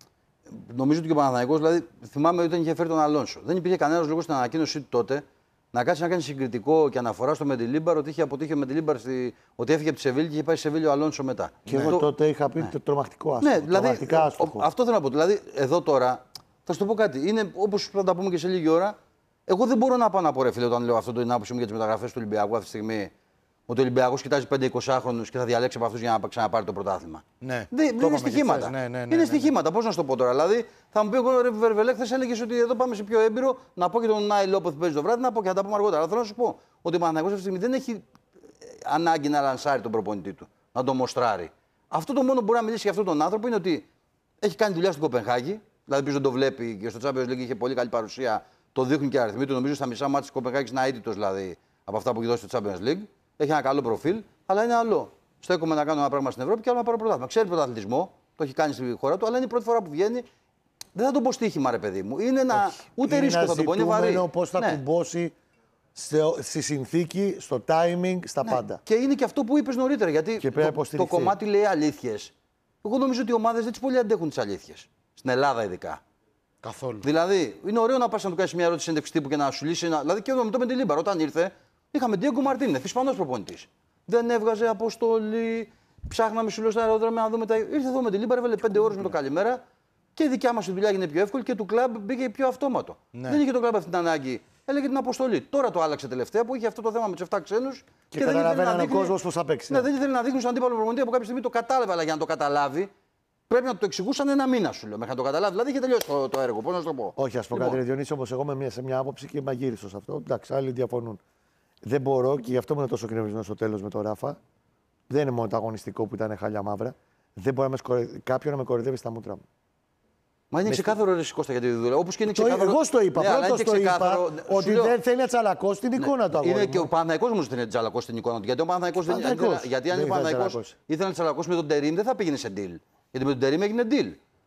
Speaker 3: νομίζω ότι και ο Παναθηναϊκός, δηλαδή θυμάμαι όταν είχε φέρει τον Αλόνσο. Δεν υπήρχε κανένα λόγο στην ανακοίνωσή του τότε να κάτσει να κάνει συγκριτικό και αναφορά στο Μεντιλίμπαρ ότι είχε αποτύχει ο Μεντιλίμπαρ στη... ότι έφυγε από τη Σεβίλη και είχε πάει στη Σεβίλη ο Αλόνσο μετά.
Speaker 4: Και
Speaker 3: Ναι.
Speaker 4: εγώ
Speaker 3: Το-
Speaker 4: τότε είχα πει το τρομακτικό άστοχο.
Speaker 3: Ναι, δηλαδή.
Speaker 4: Τρομακτικά
Speaker 3: ο-
Speaker 4: άστοχο.
Speaker 3: ο- αυτό θέλω να πω. Δηλαδή, εδώ τώρα θα σου το πω κάτι. Είναι όπω θα τα πούμε και σε λίγη ώρα. Εγώ δεν μπορώ να πάω να πω ρε φίλε όταν λέω αυτό το άποψή μου για τι μεταγραφέ του Ολυμπιακού αυτή τη στιγμή. Ότι ο Ολυμπιακός κοιτάζει πέντε εικοσάχρονους και θα διαλέξει από αυτού για να ξαναπάρει το πρωτάθλημα.
Speaker 1: Ναι,
Speaker 3: Δεν,
Speaker 1: το
Speaker 3: είναι
Speaker 1: είπαμε και
Speaker 3: στοιχήματα.
Speaker 1: χθες. Ναι, ναι, ναι,
Speaker 3: είναι
Speaker 1: ναι, ναι.
Speaker 3: στοιχήματα. Πώ να σου το πω τώρα. Δηλαδή, θα μου πει εγώ, ρε Βερβελέ, χθε έλεγε ότι εδώ πάμε σε πιο έμπειρο. Να πω και τον Νάι Λόπεθ που παίζει το βράδυ, να πω και θα τα πούμε αργότερα. Αλλά θέλω να σου πω ότι ο Παναθηναϊκός αυτή τη στιγμή δεν έχει ε, ανάγκη να λανσάρει τον προπονητή του, να τον μοστράρει. Αυτό το μόνο που μπορεί να μιλήσει για αυτόν τον άνθρωπο είναι ότι έχει κάνει δουλειά στην Κοπενχάγη. Δηλαδή, ποιο δεν το βλέπει και στο Champions League είχε πολύ καλή παρουσία. Το δείχνουν και οι αριθμοί του. Νομίζω στα μισά μάτια τη Κοπενχάγη είναι αίτητο δηλαδή από αυτά που έχει δώσει στο Champions League. Έχει ένα καλό προφίλ, αλλά είναι άλλο. Στέκομαι να κάνω ένα πράγμα στην Ευρώπη και άλλο να πάρω πρωτάθλημα. Ξέρει πρωταθλητισμό, το έχει κάνει στη χώρα του, αλλά είναι η πρώτη φορά που βγαίνει. Δεν θα τον πω στοίχημα, ρε παιδί μου. Είναι ένα. Ούτε
Speaker 4: Είναι
Speaker 3: ρίσκο
Speaker 4: ένα
Speaker 3: θα τον πω, είναι βαρύ.
Speaker 4: ζητούμενο πώς θα
Speaker 3: Ναι.
Speaker 4: κουμπώσει στο- στη συνθήκη, στο timing, στα
Speaker 3: Ναι.
Speaker 4: πάντα.
Speaker 3: Και είναι και αυτό που είπε νωρίτερα. Γιατί
Speaker 4: Και πρέπει να
Speaker 3: το, το
Speaker 4: υποστηριχθεί.
Speaker 3: κομμάτι λέει αλήθειε. Εγώ νομίζω ότι οι ομάδε δεν τι πολύ αντέχουν τι αλήθειε. Στην Ελλάδα ειδικά.
Speaker 1: Καθόλου.
Speaker 3: Δηλαδή, είναι ωραίο να πα να του κάνει μια ερώτηση συνέντευξη τύπου και να σου λύσει ένα. Δηλαδή, και με το Μεντιλίμπαρ, όταν ήρθε, είχαμε Ντίγκο Μαρτίνεθ, Ισπανό προπονητή. Δεν έβγαζε αποστολή, ψάχναμε σου λέω στα αεροδρόμια να δούμε τα. Ήρθε εδώ με την Λίμπαρ, έβαλε πέντε ώρες με το καλημέρα και η δικιά μα δουλειά έγινε πιο εύκολη και του κλαμπ μπήκε πιο αυτόματο.
Speaker 1: Ναι.
Speaker 3: Δεν είχε το κλαμπ αυτή την ανάγκη. Έλεγε την αποστολή. Τώρα το άλλαξε τελευταία που είχε αυτό το θέμα με του επτά ξένου
Speaker 4: Και,
Speaker 3: δεν ήθελε να
Speaker 4: καταλαβαίνανε ο
Speaker 3: δείχνει-
Speaker 4: κόσμο πώ θα παίξει.
Speaker 3: Ναι, δεν ήθελε να δείχνει στον αντίπαλο προπονητή από κάποια στιγμή το κατάλαβε, αλλά για να το καταλάβει πρέπει να το εξηγούσαν ένα μήνα σου λέω μέχρι να το καταλάβει. Δηλαδή είχε τελειώσει το, το έργο. Πώ να σου το πω.
Speaker 4: Όχι, α πω
Speaker 3: Λοιπόν,
Speaker 4: κάτι, ρε Διονύση, όμω εγώ είμαι μια, σε μια άποψη και μαγείριστο σε αυτό. Εντάξει, άλλοι διαφωνούν. Δεν μπορώ και γι' αυτό ήμουν τόσο κνευρισμένο στο τέλο με τον Ράφα. Δεν είναι μόνο το αγωνιστικό που ήταν χάλια μαύρα. Δεν μπορεί να με σκορε... κάποιον να με κοροϊδεύει στα μούτρα μου.
Speaker 3: Μα είναι ξεκάθαρο ρε Κώστα γιατί δεν δουλεύει. Όπω και είναι
Speaker 4: Το,
Speaker 3: ξεκάθαρο.
Speaker 4: εγώ στο είπα.
Speaker 3: Ναι, αλλά
Speaker 4: Πρώτος
Speaker 3: είναι
Speaker 4: το
Speaker 3: και
Speaker 4: είπα
Speaker 3: ξεκάθαρο- σου
Speaker 4: ότι
Speaker 3: λέω-
Speaker 4: δεν θέλει να τσαλακώσει την εικόνα του αγώνα.
Speaker 3: Είναι και ο Παναθηναϊκός όμως θέλει να τσαλακώσει την εικόνα του. Γιατί ο Παναθηναϊκός δεν
Speaker 4: Παναθηναϊκός.
Speaker 3: ήθελε- γιατί αν
Speaker 4: Δεν
Speaker 3: ο
Speaker 4: ήθελε να
Speaker 3: Παναθηναϊκός
Speaker 4: τσαλακώσει.
Speaker 3: ήθελε να τσαλακώσει με τον Τερίμ δεν θα πήγαινε σε deal. Γιατί με τον Τερίμ έγινε deal.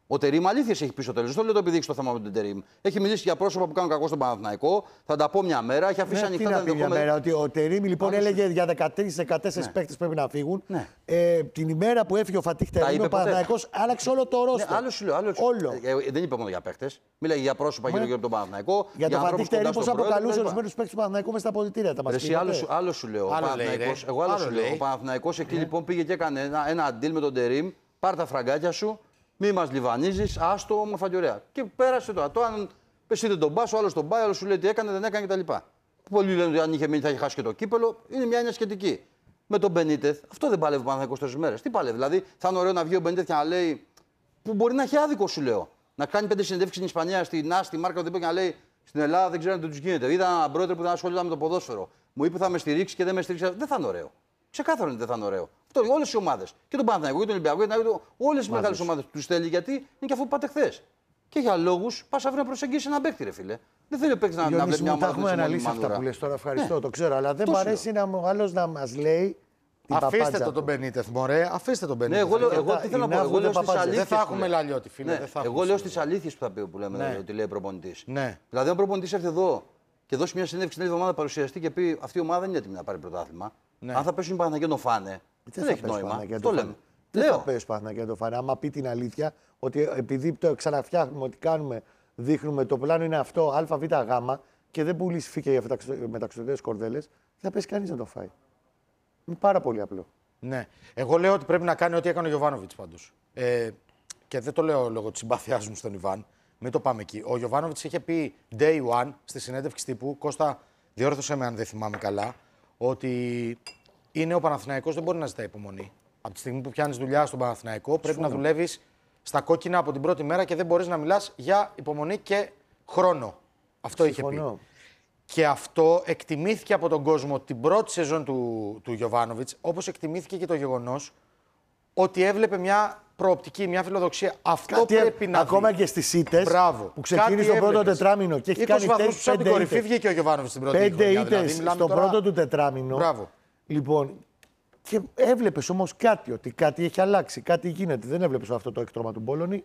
Speaker 3: Ο Τερίμ αλήθειες έχει πει στο τέλος. Δεν το λέω το επιδείξει το θέμα με τον Τερίμ. Έχει μιλήσει για πρόσωπα που κάνουν κακό στον Παναθηναϊκό. Θα τα πω μια μέρα. Έχει αφήσει
Speaker 4: Ναι,
Speaker 3: ανοιχτά
Speaker 4: τι
Speaker 3: τα
Speaker 4: να πει μια
Speaker 3: ενδεχόμενα.
Speaker 4: μέρα, ότι ο Τερίμ λοιπόν
Speaker 3: Άλλος-
Speaker 4: έλεγε για δεκατρείς δεκατέσσερις
Speaker 3: Ναι.
Speaker 4: παίκτες πρέπει να φύγουν.
Speaker 3: Ναι.
Speaker 4: Ε, την ημέρα που έφυγε ο Φατίχ Τερίμ,
Speaker 3: είπε
Speaker 4: ο
Speaker 3: ποτέ.
Speaker 4: Παναθηναϊκός άλλαξε όλο το
Speaker 3: Ναι,
Speaker 4: ρόστερ.
Speaker 3: άλλο σου λέω. Άλλο σου...
Speaker 4: Όλο.
Speaker 3: Ε, ε, δεν είπε μόνο για παίχτες. Μίλαγε για πρόσωπα γύρω-γύρω από τον Παναθηναϊκό.
Speaker 4: Για τον
Speaker 3: ανθρώπους
Speaker 4: Φατίχ Τερίμ,
Speaker 3: κοντά
Speaker 4: πώς
Speaker 3: στον πρόεδρο
Speaker 4: αποκαλούσε
Speaker 3: κτλ.
Speaker 4: ορισμένους παίκτες του Παναθηναϊκού μέσα στα αποδυτήρια. Τα μας
Speaker 3: Εσύ,
Speaker 4: πει
Speaker 3: άλλο,
Speaker 4: ποτέ.
Speaker 3: σου, άλλο σου λέω. Ο
Speaker 1: Άλλο λέει,
Speaker 3: Παναθηναϊκός,
Speaker 1: ρε.
Speaker 3: εγώ άλλο,
Speaker 1: Άλλο
Speaker 3: σου λέω.
Speaker 1: λέει.
Speaker 3: Ο Παναθηναϊκός εκεί λοιπόν πήγε και έκανε ένα, ένα deal με τον Τερίμ. Πάρ' τα φραγκάκια σου, μη μας λιβανίζεις, άστο όμορφα και ωραία. Και πέρασε τώρα. Το αν εσύ δεν τον πας, ο άλλος τον πάει, ο άλλος σου λέει τι έκανε, δεν έκανε κτλ. Πολλοί λένε ότι αν είχε μείνει θα είχε χάσει και το κύπελο. Είναι μια έννοια σχετική. Με τον Μπενίτεθ, αυτό δεν παλεύει ο Παναθηναϊκός τόσες μέρες. Τι παλεύει, δηλαδή θα είναι ωραίο να βγει ο Μπενίτεθ και να λέει. Που μπορεί να έχει άδικο, σου λέω. Να κάνει πέντε συνεντεύξεις στην Ισπανία, στην Άστη, Μάρκα, οτιδήποτε και να λέει στην Ελλάδα δεν ξέρω αν του γίνεται. Είδα έναν πρόεδρο που δεν ασχολούνταν με το ποδόσφαιρο. Μου είπε θα με στηρίξει και δεν με στηρίξει. Δεν θα είναι ωραίο. Ξεκάθαρο είναι ότι δεν θα είναι ωραίο. Αυτό όλες οι ομάδες. Και τον Παναθηναϊκό και τον Ολυμπιακό, και τον... όλες οι μεγάλες ομάδες του θέλει γιατί είναι και αφού πάτε χθες. Και για λόγους πα αύριο να προσεγγίσει έναν παίκτη, ρε φίλε. Δεν θέλει ο παίκτη να, να
Speaker 4: Διονύση
Speaker 3: βλέπει μια
Speaker 4: μου, τα
Speaker 3: ομάδα
Speaker 4: έχουμε
Speaker 3: που
Speaker 4: αναλύσει αυτά που λες τώρα. Ευχαριστώ,
Speaker 3: Ναι.
Speaker 4: το ξέρω. Αλλά δεν
Speaker 3: Το
Speaker 4: μου
Speaker 3: σου
Speaker 4: αρέσει να μου άλλος να μας λέει την
Speaker 1: Αφήστε
Speaker 4: παπάντζα
Speaker 1: το τον
Speaker 4: του.
Speaker 1: Μπενίτεθ, μωρέ. Αφήστε τον
Speaker 3: Ναι,
Speaker 1: Μπενίτεθ.
Speaker 3: εγώ, λέω-
Speaker 1: Δεν
Speaker 3: εγώ
Speaker 4: τα-
Speaker 3: τι θέλω
Speaker 4: η
Speaker 3: να πω. Εγώ
Speaker 4: Ναύλου
Speaker 3: λέω
Speaker 4: δεν
Speaker 3: στις
Speaker 4: παπάντζα.
Speaker 3: αλήθειες.
Speaker 1: θα
Speaker 3: που
Speaker 1: έχουμε
Speaker 3: λέω.
Speaker 1: λαλιώτη, φίλε.
Speaker 3: Ναι,
Speaker 1: δεν θα
Speaker 3: εγώ
Speaker 1: έχουμε
Speaker 3: λέω
Speaker 1: σήμερα.
Speaker 3: στις αλήθειες που θα πει, που λέμε
Speaker 1: Ναι.
Speaker 3: ότι λέει ο προπονητής.
Speaker 1: Ναι.
Speaker 3: Δηλαδή, αν ο προπονητής έρθει εδώ και δώσει μια συνέντευξη την άλλη εβδομάδα παρουσιαστεί και πει αυτή η ομάδα δεν είναι έτοιμη να πάρει πρωτάθλημα.
Speaker 1: Ναι.
Speaker 3: Αν θα πέσουν οι Παναθηναϊκοί να το φάνε,
Speaker 4: Δεν
Speaker 3: δεν
Speaker 4: θα
Speaker 3: έχει
Speaker 4: πες
Speaker 3: νόημα.
Speaker 4: Παναγία
Speaker 3: Αυτό
Speaker 4: το
Speaker 3: λέμε.
Speaker 4: φάνε. Δεν θα
Speaker 3: Λέω.
Speaker 4: πες Παναγία το φάνε. Άμα πει την αλήθεια ότι επειδή το ξαναφτιάχνουμε, ότι κάνουμε, δείχνουμε, το πλάνο είναι αυτό, Α, Β, Γ και δεν πουλήσει φύκια για μεταξωτικές κορδέλες, δεν θα πέσει κανείς να το φάει. Είναι πάρα πολύ απλό.
Speaker 1: Ναι. Εγώ λέω ότι πρέπει να κάνει ό,τι έκανε ο Γιοβάνοβιτς πάντως. Ε, και δεν το λέω λόγω της συμπάθειάς μου στον Ιβάν. Μην το πάμε εκεί. Ο Γιοβάνοβιτς είχε πει day one στη συνέντευξη τύπου, Κώστα, διόρθωσε με αν δεν θυμάμαι καλά, ότι είναι ο Παναθηναϊκός, δεν μπορεί να ζητάει υπομονή. Από τη στιγμή που πιάνεις δουλειά στον Παναθηναϊκό, πρέπει να δουλεύεις στα κόκκινα από την πρώτη μέρα και δεν μπορείς να μιλάς για υπομονή και χρόνο. Αυτό είχε πει.
Speaker 4: Συμφωνώ.
Speaker 1: Και αυτό εκτιμήθηκε από τον κόσμο την πρώτη σεζόν του, του Γιοβάνοβιτς, όπως εκτιμήθηκε και το γεγονός ότι έβλεπε μια προοπτική, μια φιλοδοξία. Αυτό
Speaker 4: Κάτι
Speaker 1: πρέπει να
Speaker 4: ακόμα
Speaker 1: δει.
Speaker 4: και στις ήττες
Speaker 1: Μπράβο.
Speaker 4: που ξεκίνησε
Speaker 1: Κάτι
Speaker 4: το πρώτο
Speaker 1: έβλεπες.
Speaker 4: τετράμινο και έχει
Speaker 1: είκοσι
Speaker 4: κάνει
Speaker 1: βαθμούς πίσω από την
Speaker 4: πέντε
Speaker 1: κορυφή
Speaker 4: ήττες.
Speaker 1: βγήκε ο Γιοβάνοβιτς στην πρώτη
Speaker 4: Πέντε
Speaker 1: χρονιά.
Speaker 4: ήττες
Speaker 1: Δηλαδή, μιλάμε
Speaker 4: στο
Speaker 1: τώρα-
Speaker 4: πρώτο του τετράμινο.
Speaker 1: Μπράβο.
Speaker 4: Λοιπόν, και έβλεπες όμως κάτι, ότι κάτι έχει αλλάξει, κάτι γίνεται. Δεν έβλεπες αυτό το έκτρωμα του Μπόλωνη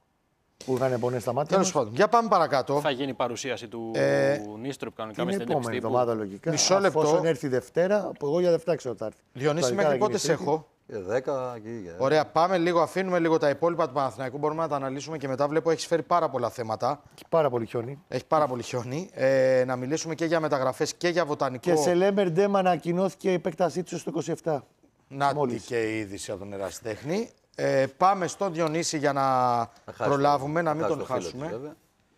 Speaker 4: που είχαν πονές στα μάτια
Speaker 1: Τέλος
Speaker 4: μας.
Speaker 1: πάντων, για πάμε παρακάτω.
Speaker 2: Θα γίνει η παρουσίαση του
Speaker 1: Ε,
Speaker 2: Νίστροπ κανονικά
Speaker 4: Την
Speaker 2: με στην
Speaker 4: επόμενη
Speaker 2: συνέντευξη τύπου.
Speaker 4: εβδομάδα λογικά.
Speaker 1: Μισό λεπτό.
Speaker 4: Εφόσον έρθει η Δευτέρα, που εγώ για Δευτέρα ξέρω ότι θα έρθει.
Speaker 1: Διονύση,
Speaker 4: Λογικά
Speaker 1: μέχρι
Speaker 4: θα
Speaker 1: πότε
Speaker 4: γίνει
Speaker 1: σε
Speaker 4: Τρίτη.
Speaker 1: έχω.
Speaker 3: Και δέκα και για-
Speaker 1: Ωραία, πάμε λίγο, αφήνουμε λίγο τα υπόλοιπα του Παναθηναϊκού. Μπορούμε να τα αναλύσουμε και μετά. Βλέπω έχει φέρει πάρα πολλά θέματα.
Speaker 4: Έχει πάρα πολύ χιόνι.
Speaker 1: Έχει πάρα πολύ χιόνι. Ε, να μιλήσουμε και για μεταγραφές και για βοτανικό.
Speaker 4: Και σε Λέμπερ Ντέμ ανακοινώθηκε η επέκτασή του στο είκοσι επτά.
Speaker 1: Να
Speaker 4: Μόλις.
Speaker 1: και η είδηση από τον ερασιτέχνη. Ε, πάμε στον Διονύση για να
Speaker 3: Θα χάσει
Speaker 1: προλάβουμε,
Speaker 3: το-
Speaker 1: να
Speaker 3: θα
Speaker 1: μην
Speaker 3: χάσει
Speaker 1: τον
Speaker 3: το φίλο
Speaker 1: χάσουμε.
Speaker 3: του, βέβαια.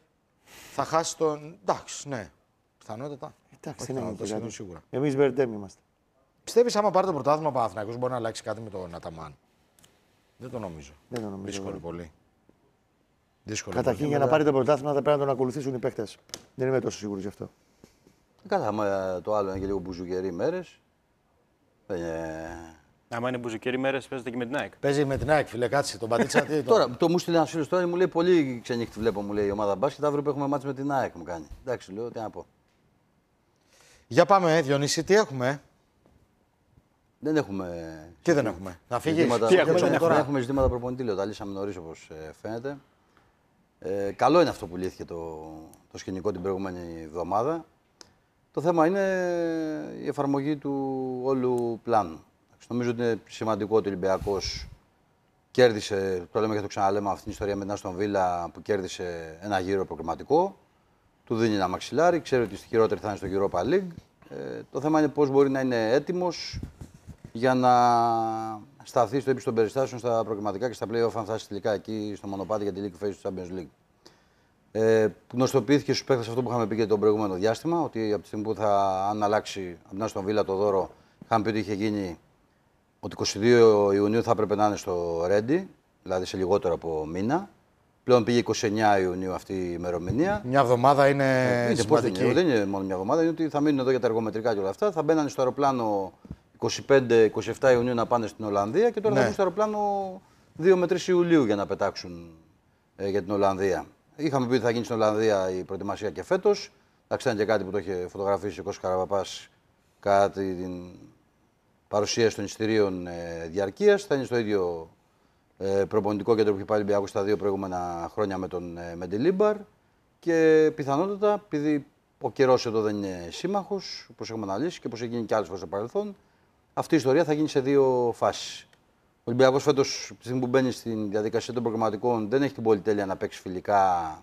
Speaker 1: Θα χάσει τον. Εντάξει, ναι. Πιθανότατα.
Speaker 4: Εντάξει,
Speaker 1: Όχι,
Speaker 4: δεν
Speaker 1: θα
Speaker 4: είναι
Speaker 1: το
Speaker 4: και
Speaker 1: σχεδόν
Speaker 4: κάτι.
Speaker 1: σίγουρα.
Speaker 4: Εμείς Μπερντέμ είμαστε.
Speaker 1: Πιστεύεις άμα πάρει το πρωτάθλημα ο Παναθηναϊκός μπορεί να αλλάξει κάτι με τον Αταμάν? Δεν το νομίζω.
Speaker 4: Δεν το νομίζω
Speaker 1: Δύσκολο
Speaker 4: εγώ.
Speaker 1: πολύ. Δύσκολο
Speaker 4: Καταρχήν
Speaker 1: πολύ.
Speaker 4: για να πάρει το πρωτάθλημα θα πρέπει να τον ακολουθήσουν οι παίκτες. Δεν είμαι τόσο σίγουρος γι' αυτό.
Speaker 3: Καλά, άμα το άλλο είναι και λίγο μπουζουκερί μέρες. Δεν είναι-
Speaker 2: Άμα είναι μπουζουκέρι μέρες, παίζετε και με την ΑΕΚ.
Speaker 1: Παίζει με την ΑΕΚ, φίλε, κάτσε. Τον πατήτσα τι. τον-
Speaker 3: Τώρα, το μου στείλε ένα φίλο τώρα, μου λέει πολύ ξενύχτη βλέπω, μου λέει η ομάδα μπάσκετ. Αύριο που έχουμε μάτς με την ΑΕΚ μου κάνει. Εντάξει, λέω, τι να πω.
Speaker 1: Για πάμε, ε, Διονύση, τι έχουμε. ε?
Speaker 3: Δεν έχουμε.
Speaker 1: Τι δεν έχουμε. Να φύγει.
Speaker 3: Ζητήματα,
Speaker 2: Τι έχουμε,
Speaker 3: δεν
Speaker 2: δεν
Speaker 3: έχουμε,
Speaker 2: έχουμε.
Speaker 3: έχουμε ζητήματα προπονητή, λέω. Τα λύσαμε νωρίς όπως ε, φαίνεται. Ε, καλό είναι αυτό που λύθηκε το, το σκηνικό την προηγούμενη εβδομάδα. Το θέμα είναι η εφαρμογή του όλου πλάνου. Νομίζω ότι είναι σημαντικό ότι ο Ολυμπιακός κέρδισε, το λέμε και το ξαναλέμε, αυτή την ιστορία με την Άστον Βίλα που κέρδισε ένα γύρο προκριματικό. Του δίνει ένα μαξιλάρι, ξέρει ότι στη χειρότερη θα είναι στο Europa League. Ε, το θέμα είναι πώς μπορεί να είναι έτοιμος για να σταθεί στο ύψος των περιστάσεων στα προκριματικά και στα play-off, αν φτάσει τελικά εκεί στο μονοπάτι για τη League Phase του Champions League. Ε, γνωστοποιήθηκε στους παίκτες αυτό που είχαμε πει και το προηγούμενο διάστημα, ότι από τη στιγμή που θα αν αλλάξει από την Άστον Βίλα το δώρο, είχαμε πει ότι είχε γίνει ότι είκοσι δύο Ιουνίου θα έπρεπε να είναι στο Ρέντι, δηλαδή σε λιγότερο από μήνα. Πλέον πήγε είκοσι εννέα Ιουνίου αυτή η ημερομηνία.
Speaker 1: Μια εβδομάδα είναι
Speaker 3: Είναι, πώς δεν,
Speaker 1: σημαντική.
Speaker 3: είναι, δεν είναι μόνο μια εβδομάδα, είναι ότι θα μείνουν εδώ για τα εργομετρικά και όλα αυτά. Θα μπαίνανε στο αεροπλάνο είκοσι πέντε είκοσι επτά Ιουνίου να πάνε στην Ολλανδία και τώρα
Speaker 1: Ναι.
Speaker 3: θα μπουν στο αεροπλάνο δύο με τρεις Ιουλίου για να πετάξουν ε, για την Ολλανδία. Είχαμε πει ότι θα γίνει στην Ολλανδία η προετοιμασία και φέτος. Εντάξει, ήταν και κάτι που το είχε φωτογραφίσει ο Κώστας Καραπαπάς κατά την παρουσίαση των εισιτηρίων ε, διαρκείας. Θα είναι στο ίδιο ε, προπονητικό κέντρο που είχε πάει ο Ολυμπιακός στα δύο προηγούμενα χρόνια με τον ε, Μεντιλίμπαρ. Και πιθανότατα, επειδή ο καιρός εδώ δεν είναι σύμμαχος, όπως έχουμε αναλύσει και όπως έχει γίνει και άλλες φορές στο παρελθόν, αυτή η ιστορία θα γίνει σε δύο φάσεις. Ο Ολυμπιακός φέτος, τη στιγμή που μπαίνει στην διαδικασία των προγραμματικών, δεν έχει την πολυτέλεια να παίξει φιλικά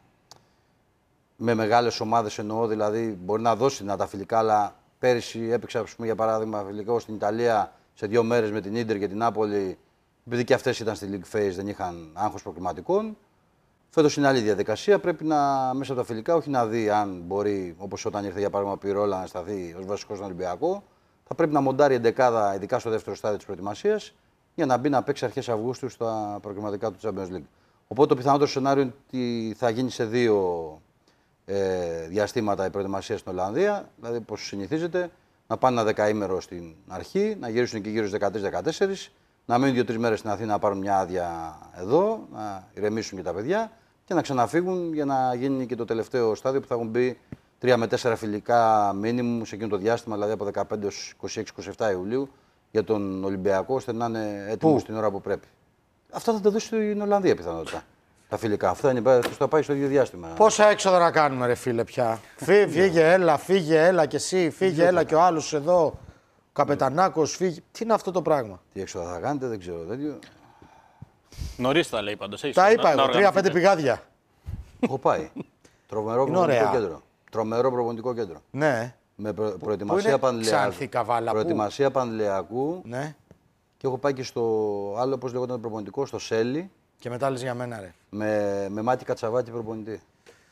Speaker 3: με μεγάλες ομάδες. Εννοώ, δηλαδή μπορεί να δώσει δυνατά φιλικά, αλλά πέρυσι έπαιξε, ας πούμε, για παράδειγμα, φιλικό στην Ιταλία σε δύο μέρες με την Ίντερ και την Νάπολη, επειδή και αυτές ήταν στη League Phase, δεν είχαν άγχος προκριματικών. Φέτος είναι άλλη διαδικασία. Πρέπει να μέσα από τα φιλικά, όχι να δει αν μπορεί, όπως όταν ήρθε για παράδειγμα Πιρόλα, να σταθεί ως βασικός στον Ολυμπιακό. Θα πρέπει να μοντάρει εντεκάδα, ειδικά στο δεύτερο στάδιο της προετοιμασίας, για να μπει να παίξει αρχές Αυγούστου στα προκριματικά του Champions League. Οπότε το πιθανότερο σενάριο είναι ότι θα γίνει σε δύο ε, διαστήματα η προετοιμασία στην Ολλανδία. Δηλαδή, όπως συνηθίζεται, να πάνε ένα δεκαήμερο στην αρχή, να γυρίσουν και γύρω στις δεκατρείς δεκατέσσερις, να μείνουν δύο-τρεις μέρες στην Αθήνα να πάρουν μια άδεια εδώ, να ηρεμήσουν και τα παιδιά και να ξαναφύγουν για να γίνει και το τελευταίο στάδιο που θα έχουν μπει τρία με τέσσερα φιλικά μίνιμουμ σε εκείνο το διάστημα, δηλαδή από δεκαπέντε έως είκοσι έξι είκοσι επτά Ιουλίου, για τον Ολυμπιακό, ώστε να είναι έτοιμο στην ώρα που πρέπει. Αυτά θα τα δώσει στην Ολλανδία πιθανότητα. Τα φιλικά. Αυτά είναι, θα πάει στο ίδιο διάστημα.
Speaker 1: Πόσα έξοδα να κάνουμε, ρε φίλε, πια. Φύ, φύγε, έλα, φύγε, έλα κι εσύ, φύγε, έλα κι ο άλλος εδώ. Ο Καπετανάκος, φύγε. Τι είναι αυτό το πράγμα.
Speaker 3: Τι έξοδα θα κάνετε, δεν ξέρω. Δεν...
Speaker 2: Νωρίς τα λέει πάντως.
Speaker 1: Τα είπα εγώ, τρία-πέντε πηγάδια.
Speaker 3: Έχω πάει. Τρομερό προπονητικό κέντρο. Τρομερό προπονητικό κέντρο.
Speaker 1: Ναι.
Speaker 3: Με προ... προετοιμασία Πανλεακού. Προετοιμασία Πανλεακού.
Speaker 1: Ναι.
Speaker 3: Και έχω πάει και στο άλλο, όπως λεγόταν το προπονητικό, στο Σέλι.
Speaker 1: Και μετά λες για μένα, ρε.
Speaker 3: Με, με Μάτι Κατσαβάκη προπονητή.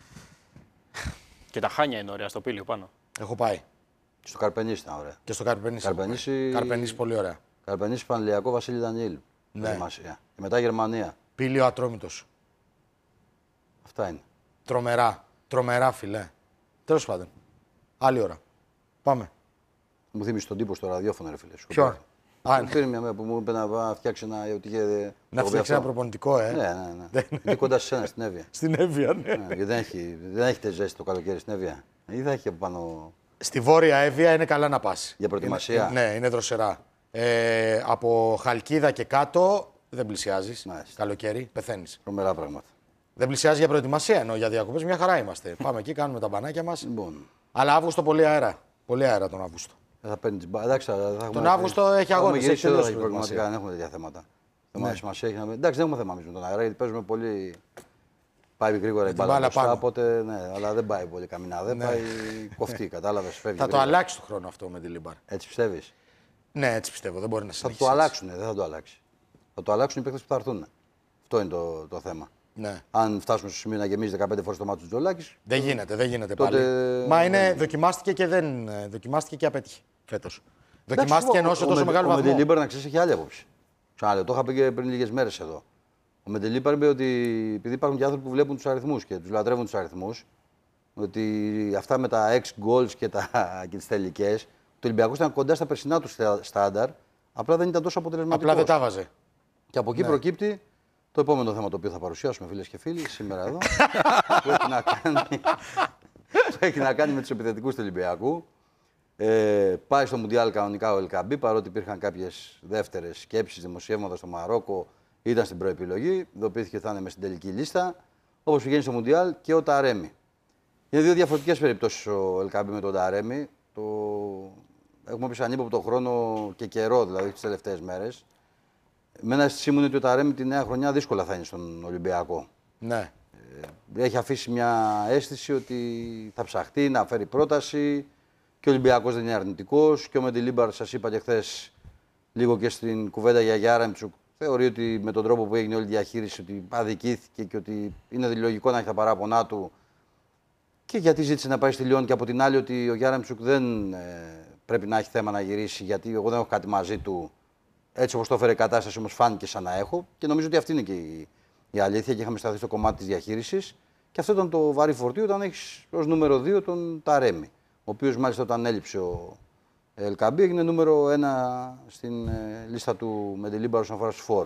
Speaker 2: Και τα Χάνια είναι ωραία στο Πήλιο πάνω.
Speaker 1: Έχω πάει.
Speaker 3: Στο Καρπενήσι ήταν ωραία.
Speaker 1: Και στο Καρπενήσι.
Speaker 3: Καρπενήσι,
Speaker 1: Καρπενήσι πολύ ωραία.
Speaker 3: Καρπενήσι Πανλεακό Βασίλη Δανιήλου.
Speaker 1: Ναι.
Speaker 3: Και μετά Γερμανία.
Speaker 1: Πήλιο Ατρόμητος.
Speaker 3: Αυτά είναι.
Speaker 1: Τρομερά. Τρομερά, φιλέ. Τέλος πάντων. Άλλη ώρα. Πάμε.
Speaker 3: Μου θύμισε τον τύπο στο ραδιόφωνο, ρε φίλε.
Speaker 1: Ποιον?
Speaker 3: Α, ναι. Πήρε μια μέρα που μου είπε να φτιάξει ένα. Ότι είχε,
Speaker 1: να φτιάξει ένα προπονητικό, ε.
Speaker 3: Ναι, ναι, ναι. Είναι κοντά σε σένα στην Εύβοια.
Speaker 1: Στην Εύβοια, ναι.
Speaker 3: ναι γιατί δεν, έχει, δεν έχετε ζέστη το καλοκαίρι στην Εύβοια. Ή θα έχει από πάνω.
Speaker 1: Στη Βόρεια Εύβοια είναι καλά να πας.
Speaker 3: Για προετοιμασία.
Speaker 1: Είναι, ναι, είναι δροσερά. Ε, από Χαλκίδα και κάτω δεν πλησιάζεις. Καλοκαίρι, πεθαίνεις.
Speaker 3: Τρομερά πράγματα.
Speaker 1: Δεν πλησιάζει για προετοιμασία, ενώ για διακοπές μια χαρά είμαστε. Πάμε εκεί, κάνουμε τα μπανάκια μας.
Speaker 3: Λοιπόν.
Speaker 1: Αλλά Αύγουστο πολύ αέρα. Πολύ αέρα τον Αύγουστο.
Speaker 3: Δεν θα παίρνει την μπάλα.
Speaker 1: Τον Αύγουστο έχει αγώνες.
Speaker 3: Έχει τελειώσει προετοιμασία. Δεν έχουμε τέτοια θέματα.
Speaker 1: Ναι.
Speaker 3: Σημασία έχει να... Εντάξει, δεν έχουμε θέμα με τον αέρα γιατί παίζουμε πολύ. Πάει γρήγορα η μπάλα μπροστά, οπότε ναι, αλλά δεν πάει πολύ καμινά. Δεν ναι. πάει κοφτή, κατάλαβες.
Speaker 1: Θα γρήγορα. Το αλλάξει το χρόνο αυτό με τη Λίμπαρ.
Speaker 3: Έτσι πιστεύεις?
Speaker 1: Ναι, έτσι πιστεύω. Δεν μπορεί να συνεχίσει.
Speaker 3: Θα το αλλάξουν, δεν θα το αλλάξει. Θα το αλλάξουν οι παίκτες που θα έρθουν. Αυτό είναι το, το θέμα.
Speaker 1: Ναι.
Speaker 3: Αν φτάσουμε στο σημείο να γεμίζει δεκαπέντε φορές το μάτι του Τζολάκης.
Speaker 1: Δεν γίνεται, δεν γίνεται
Speaker 3: τότε...
Speaker 1: πάλι. Μα είναι, δοκιμάστηκε και δεν. Δοκιμάστηκε και απέτυχε φέτος. Δοκιμάστηκε ενώ σε τόσο μεγάλο βαθμό.
Speaker 3: Ο Μεντιλίμπαρ, να ξέρει, έχει άλλη άποψη. Ξαναλέω, το είχα πει και πριν λίγες μέρες εδώ. Ο Μεντιλίμπαρ είπε ότι επειδή υπάρχουν και άνθρωποι που βλέπουν τους αριθμούς και τους λατρεύουν τους αριθμούς, ότι αυτά με τα έξι goals και, και τις τελικές, το Ολυμπιακός ήταν κοντά στα περσινά του στάνταρ, απλά δεν ήταν τόσο αποτελεσματικός.
Speaker 1: Απλά δεν τα βάζε.
Speaker 3: Και από εκεί ναι. προκύπτει το επόμενο θέμα το οποίο θα παρουσιάσουμε, φίλες και φίλοι, σήμερα εδώ. που, έχει να κάνει, που έχει να κάνει με τους επιθετικούς του Ολυμπιακού. Ε, πάει στο Μουντιάλ κανονικά ο Ελκαμπή, παρότι υπήρχαν κάποιες δεύτερες σκέψεις, δημοσιεύματα στο Μαρόκο, ήταν στην προεπιλογή. Ειδοποιήθηκε ότι θα είναι μες στην τελική λίστα. Όπως πηγαίνει στο Μουντιάλ και ο Ταρέμι. Είναι δύο διαφορετικές περιπτώσεις ο Ελκαμπή με τον Ταρέμι. Το... Έχουμε πει σαν ύποπτο χρόνο και καιρό, δηλαδή τις τελευταίες μέρες. Εμένα η αίσθησή μου είναι ότι ο Ταρέμι τη νέα χρονιά δύσκολα θα είναι στον Ολυμπιακό.
Speaker 1: Ναι.
Speaker 3: Ε, έχει αφήσει μια αίσθηση ότι θα ψαχτεί να φέρει πρόταση και ο Ολυμπιακός δεν είναι αρνητικός. Και ο Μεντιλίμπαρ, σας είπα και χθες, λίγο και στην κουβέντα για Γιάρεμτσουκ, θεωρεί ότι με τον τρόπο που έγινε όλη η διαχείριση ότι αδικήθηκε και ότι είναι λογικό να έχει τα παράπονά του. Και γιατί ζήτησε να πάει στη Λιόν και από την άλλη ότι ο Γιάρεμτσουκ δεν ε, πρέπει να έχει θέμα να γυρίσει, γιατί εγώ δεν έχω κάτι μαζί του. Έτσι όπως το έφερε η κατάσταση, όμως φάνηκε σαν να έχω. Και νομίζω ότι αυτή είναι και η, η αλήθεια και είχαμε σταθεί στο κομμάτι της διαχείρισης. Και αυτό ήταν το βαρύ φορτίο όταν έχεις ως νούμερο δύο τον Ταρέμι. Ο οποίος μάλιστα όταν έλειψε ο Ελκαμπή έγινε νούμερο ένα στην ε, λίστα του Μεντιλίμπαρ όσον αφορά στους φορ.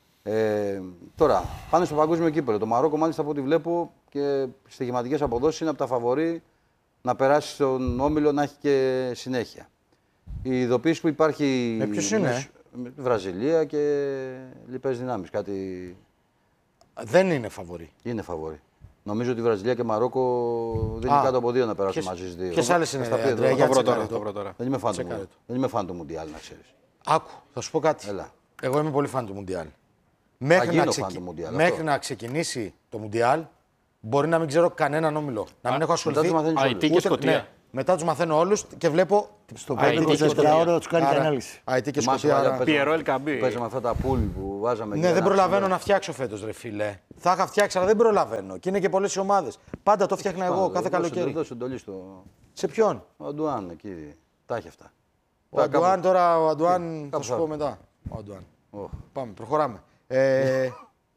Speaker 3: Ε, τώρα, πάνε στο παγκόσμιο κύπελλο. Το Μαρόκο, μάλιστα από ό,τι βλέπω και στοιχηματικές αποδόσεις, είναι από τα φαβορί να περάσει στον όμιλο να έχει και συνέχεια. Η ειδοποίηση που υπάρχει.
Speaker 1: Με ποιους είναι?
Speaker 3: Με τη Βραζιλία και λοιπές δυνάμεις. Κάτι
Speaker 1: Δεν είναι φαβορί.
Speaker 3: είναι φαβορί. Νομίζω ότι η Βραζιλία και Μαρόκο δεν
Speaker 1: Α,
Speaker 3: είναι κάτω από δύο να περάσουν
Speaker 1: ποιες-
Speaker 3: μαζί στις δύο.
Speaker 1: ποιες άλλες είναι,
Speaker 3: Θα στα πει,
Speaker 1: Αντρέα,
Speaker 3: θα
Speaker 1: για
Speaker 3: το βρω
Speaker 1: τσεκάρε
Speaker 3: τώρα,
Speaker 1: το.
Speaker 3: θα βρω τώρα. Δεν είμαι φαν του
Speaker 1: Τσεκάρε
Speaker 3: Μουντιάλ.
Speaker 1: το.
Speaker 3: Δεν είμαι φαν του Μουντιάλ, να ξέρεις.
Speaker 1: Άκου, θα σου πω κάτι.
Speaker 3: Έλα.
Speaker 1: Εγώ είμαι πολύ φαν του Μουντιάλ. Μέχρι,
Speaker 3: γίνω
Speaker 1: να,
Speaker 3: φαν
Speaker 1: ξεκι-
Speaker 3: του Μουντιάλ,
Speaker 1: Μέχρι
Speaker 3: αυτό.
Speaker 1: να ξεκινήσει το Μουντιάλ, μπορεί να μην ξέρω κανέναν όμιλο. Να μην έχω
Speaker 3: Μετά
Speaker 1: ασχοληθεί.
Speaker 3: τους μαθαίνεις
Speaker 2: Α,
Speaker 3: όλους.
Speaker 2: η- και Σκωτία.
Speaker 1: Ναι, μετά του μαθαίνω όλου και βλέπω.
Speaker 4: Στο
Speaker 2: Α,
Speaker 4: πέντε
Speaker 2: η- η-
Speaker 4: είκοσι ώρα του κάνει και
Speaker 1: Άρα,
Speaker 4: ανάλυση.
Speaker 1: Α, η- και
Speaker 3: Θυμάσαι
Speaker 1: Σκωτία,
Speaker 3: παλιά
Speaker 1: άρα-
Speaker 3: που
Speaker 2: Πιερό
Speaker 3: παίζαμε-
Speaker 2: Ελκαμπή.
Speaker 3: που Παίζαμε αυτά τα πουλ που βάζαμε.
Speaker 1: Ναι,
Speaker 3: για
Speaker 1: δεν
Speaker 3: ένα
Speaker 1: προλαβαίνω
Speaker 3: ψηλό.
Speaker 1: να φτιάξω φέτο, ρε φίλε. Θα είχα φτιάξει, αλλά δεν προλαβαίνω. Και είναι και πολλέ ομάδε. Πάντα το φτιάχνα εγώ
Speaker 3: Πάνω,
Speaker 1: κάθε
Speaker 3: δώσε-
Speaker 1: καλοκαίρι.
Speaker 3: Δώσε εντολή στο.
Speaker 1: Σε ποιον?
Speaker 3: Ο Αντουάν εκεί. Τα έχει αυτά.
Speaker 1: Ο Αντουάν τώρα, ο Αντουάν θα
Speaker 3: κάπου
Speaker 1: σου
Speaker 3: θα-
Speaker 1: πω μετά. Ο Αντουάν.
Speaker 3: Οχ.
Speaker 1: Πάμε, προχωράμε. Ε,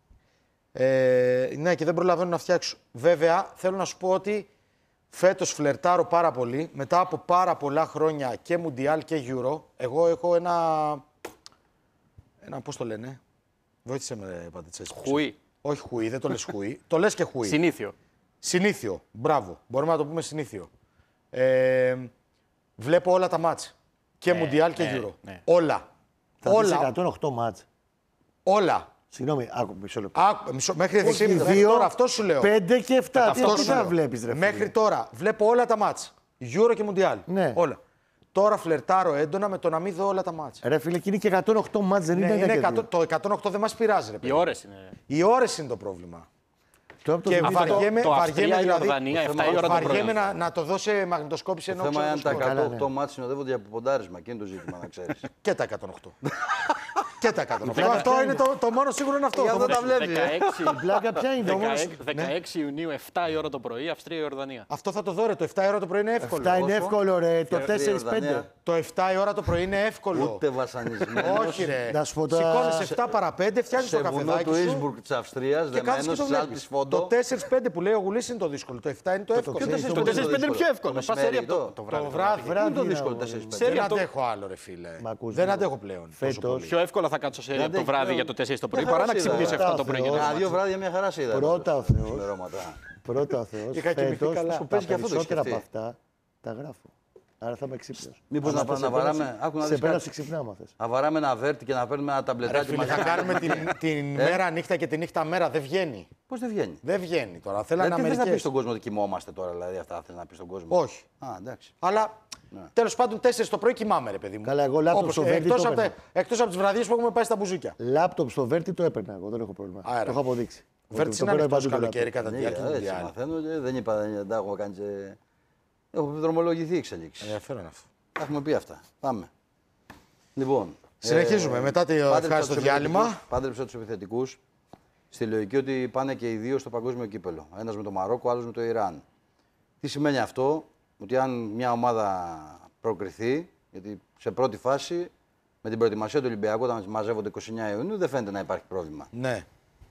Speaker 1: ε, ναι, και δεν προλαβαίνω να φτιάξω. Βέβαια, θέλω να σου πω ότι φέτος φλερτάρω πάρα πολύ. Μετά από πάρα πολλά χρόνια και Μουντιάλ και Euro, εγώ έχω ένα. Ένα, πώς το λένε. Βοήθησε με, Πατητσές.
Speaker 2: Χουί.
Speaker 1: Όχι χουί, δεν το λες χουί. Το λες και χουί.
Speaker 2: Συνήθιο.
Speaker 1: Συνήθιο. Μπράβο. Μπορούμε να το πούμε συνήθιο. Ε, βλέπω όλα τα μάτς. Και Μουντιάλ και
Speaker 2: ναι,
Speaker 1: Euro.
Speaker 2: ναι.
Speaker 1: Όλα.
Speaker 4: Θα δεις
Speaker 1: Όλα.
Speaker 4: εκατόν οκτώ μάτς.
Speaker 1: Όλα.
Speaker 4: Συγγνώμη, άκου μισό λεπτό.
Speaker 1: Α, μισό, μέχρι
Speaker 4: Όχι,
Speaker 1: εσύ, μέχρι
Speaker 4: δύο,
Speaker 1: τώρα, αυτό σου λέω.
Speaker 4: πέντε και εφτά. Τι
Speaker 1: Αυτό
Speaker 4: τι
Speaker 1: σου
Speaker 4: θα
Speaker 1: λέω.
Speaker 4: βλέπεις, ρε
Speaker 1: Μέχρι
Speaker 4: φίλε.
Speaker 1: τώρα βλέπω όλα τα μάτς. Euro και Mundial.
Speaker 4: Ναι.
Speaker 1: Όλα. Τώρα φλερτάρω έντονα με το να μην δω όλα τα μάτς.
Speaker 4: Ρε φίλε, και είναι και εκατόν οκτώ μάτς, δεν
Speaker 1: Ναι,
Speaker 4: είναι
Speaker 1: είναι
Speaker 4: ένα και
Speaker 1: εκατό-
Speaker 4: δύο.
Speaker 1: το εκατόν οκτώ δεν μας πειράζει, ρε
Speaker 2: Οι
Speaker 1: παιδί.
Speaker 2: ώρες είναι.
Speaker 1: Οι ώρες είναι το πρόβλημα.
Speaker 4: Τώρα από το
Speaker 1: Και
Speaker 4: βιβλίο-
Speaker 2: Αυτό το-
Speaker 1: βαριέμαι,
Speaker 2: το
Speaker 1: βαριέμαι
Speaker 2: Αυστρία,
Speaker 1: δηλαδή.
Speaker 2: Ιορδανία,
Speaker 3: το
Speaker 2: εφτά η
Speaker 3: θέμα-
Speaker 2: ώρα το πρωί.
Speaker 1: Βαριέμαι να, να το δω σε μαγνητοσκόπηση
Speaker 3: Το
Speaker 1: ενώ
Speaker 3: θέμα είναι αν τα
Speaker 1: ξέρω.
Speaker 4: Καλά,
Speaker 3: εκατόν οκτώ
Speaker 4: ναι.
Speaker 3: μάτς συνοδεύονται από ποντάρισμα. Και είναι το ζήτημα, να ξέρεις.
Speaker 1: Και τα εκατόν οκτώ. Και τα εκατόν οκτώ. Αυτό είναι το, το μόνο σίγουρο είναι αυτό.
Speaker 3: Για αυτό τα βλέπεις. ε.
Speaker 2: δεκαέξι
Speaker 4: Η πλάκα ποια είναι όμως.
Speaker 2: δεκαέξι δεκαέξι Ιουνίου, εφτά η ώρα το πρωί, Αυστρία, Ιορδανία.
Speaker 1: Αυτό θα το δω, ρε. Το εφτά η ώρα το πρωί είναι εύκολο.
Speaker 4: Αυτά είναι
Speaker 3: Πόσο?
Speaker 4: εύκολο, ρε. Το
Speaker 3: Και
Speaker 4: τέσσερα πέντε.
Speaker 3: Ιορδανία.
Speaker 1: Το εφτά η ώρα το πρωί είναι εύκολο.
Speaker 3: Ούτε βασανισμένος.
Speaker 1: Όχι, ρε.
Speaker 4: Να σου πω τώρα-
Speaker 1: Σηκώνεις εφτά παρά πέντε, φτιάχνεις
Speaker 3: Σε
Speaker 1: το
Speaker 3: βουνό
Speaker 1: καφεδάκι
Speaker 3: του
Speaker 1: σου
Speaker 3: Ίσμπουργκ της Αυστρίας,
Speaker 1: και κάθεσαι
Speaker 3: δεμένος
Speaker 1: και το
Speaker 3: στις Άλπεις
Speaker 1: βλέπεις.
Speaker 3: Φόντο.
Speaker 1: Το τέσσερα πέντε που λέει ο Γουλής είναι το δύσκολο. Το εφτά είναι το εύκολο.
Speaker 4: ξέρεις,
Speaker 1: Το
Speaker 4: το
Speaker 2: Το τέσσερα πέντε είναι πιο εύκολο.
Speaker 3: Το
Speaker 2: Πας σέρι
Speaker 3: μεσημέρι
Speaker 2: από το-
Speaker 3: το-
Speaker 2: το βράδυ.
Speaker 1: Το βράδυ.
Speaker 3: Είναι το
Speaker 4: Βράδυ,
Speaker 3: δύσκολο
Speaker 4: ρε,
Speaker 3: τέσσερα πέντε.
Speaker 1: Δεν
Speaker 2: Σέρι από το-
Speaker 1: αντέχω άλλο, ρε φίλε.
Speaker 4: Μ' ακούς,
Speaker 1: Δεν
Speaker 4: ναι.
Speaker 1: αντέχω πλέον. τόσο
Speaker 4: Φέτος.
Speaker 1: πολύ.
Speaker 2: Πιο εύκολα θα κάτσω σε
Speaker 3: Δεν
Speaker 2: το βράδυ
Speaker 3: αντέχει,
Speaker 2: για το τέσσερα το πρωί
Speaker 3: μια
Speaker 2: παρά να
Speaker 3: χαρά είδα.
Speaker 2: ξυπνήσω εφτά το
Speaker 4: Πρώτα
Speaker 2: πρωί.
Speaker 4: ο
Speaker 2: για το
Speaker 4: Θεός.
Speaker 3: Ένα,
Speaker 2: μάτι.
Speaker 3: δύο βράδια μια χαρά σε είδα.
Speaker 4: Πρώτα ο Θεός.
Speaker 3: Ξημερώματα.
Speaker 4: Πρώτα ο Θεός.
Speaker 1: Είχα κοιμηθεί
Speaker 4: Φέτος,
Speaker 1: καλά.
Speaker 4: τα
Speaker 3: Σου παίζει και αυτό το
Speaker 4: περισσότερα
Speaker 3: έχεις
Speaker 4: από αυτά τα γράφω. Άρα θα είμαι ξύπνιος.
Speaker 3: Μήπως
Speaker 4: Άμα
Speaker 3: να
Speaker 4: θες
Speaker 3: πάμε να
Speaker 4: σε πέρασε-
Speaker 3: βαράμε. Άκου να
Speaker 4: Σε
Speaker 3: δεις
Speaker 4: πέρασε
Speaker 3: κάτι.
Speaker 4: ξυπνά, άμα θες.
Speaker 3: Να βαράμε ένα βέρτι και να παίρνουμε ένα
Speaker 1: Ρε
Speaker 3: ταμπλετάκι
Speaker 1: φίλε,
Speaker 3: μαζί.
Speaker 1: θα κάνουμε την, την μέρα νύχτα και τη νύχτα μέρα. Δεν βγαίνει.
Speaker 3: Πώς δεν βγαίνει.
Speaker 1: Δεν βγαίνει τώρα. Θέλανε
Speaker 3: Δηλαδή, τι θες να πεις
Speaker 1: Αμερικές.
Speaker 3: στον κόσμο ότι κοιμόμαστε τώρα, δηλαδή αυτά θες να πεις στον κόσμο.
Speaker 1: Όχι.
Speaker 3: Α, εντάξει.
Speaker 1: Αλλά τέλος πάντων τέσσερις το πρωί κοιμάμαι, ρε παιδί μου.
Speaker 4: Καλά, εγώ λάπτοπ
Speaker 1: Όπως,
Speaker 4: στο
Speaker 1: ε,
Speaker 4: Βέρτι
Speaker 1: εκτός
Speaker 4: το
Speaker 1: από, τα-
Speaker 4: έπαιρνα.
Speaker 1: εκτός από τις βραδιές που έχουμε πάει στα μπουζούκια.
Speaker 4: Λάπτοπ στο Βέρτι το έπαιρνα εγώ, δεν έχω πρόβλημα.
Speaker 1: Άρα.
Speaker 4: Το έχω αποδείξει.
Speaker 1: Ο Βέρτης
Speaker 4: Το
Speaker 1: είναι
Speaker 4: πήρα
Speaker 1: ανοιχτός
Speaker 4: παντού το
Speaker 1: καλοκαίρι
Speaker 4: λάπτοπ.
Speaker 1: κατά τη
Speaker 3: Ναι,
Speaker 1: διάρκεια του
Speaker 3: έτσι
Speaker 1: Μουντιάλ.
Speaker 3: μαθαίνω και δεν είπα, δεν τα έχω κάνει σε... Έχω δρομολογηθεί εξελίξεις.
Speaker 1: Ενδιαφέρον αυτό.
Speaker 3: Τα έχουμε πει αυτά. Πάμε. Λοιπόν.
Speaker 1: Συνεχίζουμε. Μετά το
Speaker 3: πάντρεψα
Speaker 1: ευχάριστο
Speaker 3: τους
Speaker 1: διάλειμμα.
Speaker 3: επιθετικούς- Πάντρεψα τους επιθετικούς στη λογική ότι πάνε και οι δύο στο παγκόσμιο κύπελο. Ένας με το Μαρόκο, άλλος με το Ιράν. Τι σημαίνει αυτό, ότι αν μια ομάδα προκριθεί, γιατί σε πρώτη φάση με την προετοιμασία του Ολυμπιακού, όταν μαζεύονται είκοσι εννέα Ιουνίου, δεν φαίνεται να υπάρχει πρόβλημα.
Speaker 1: Ναι.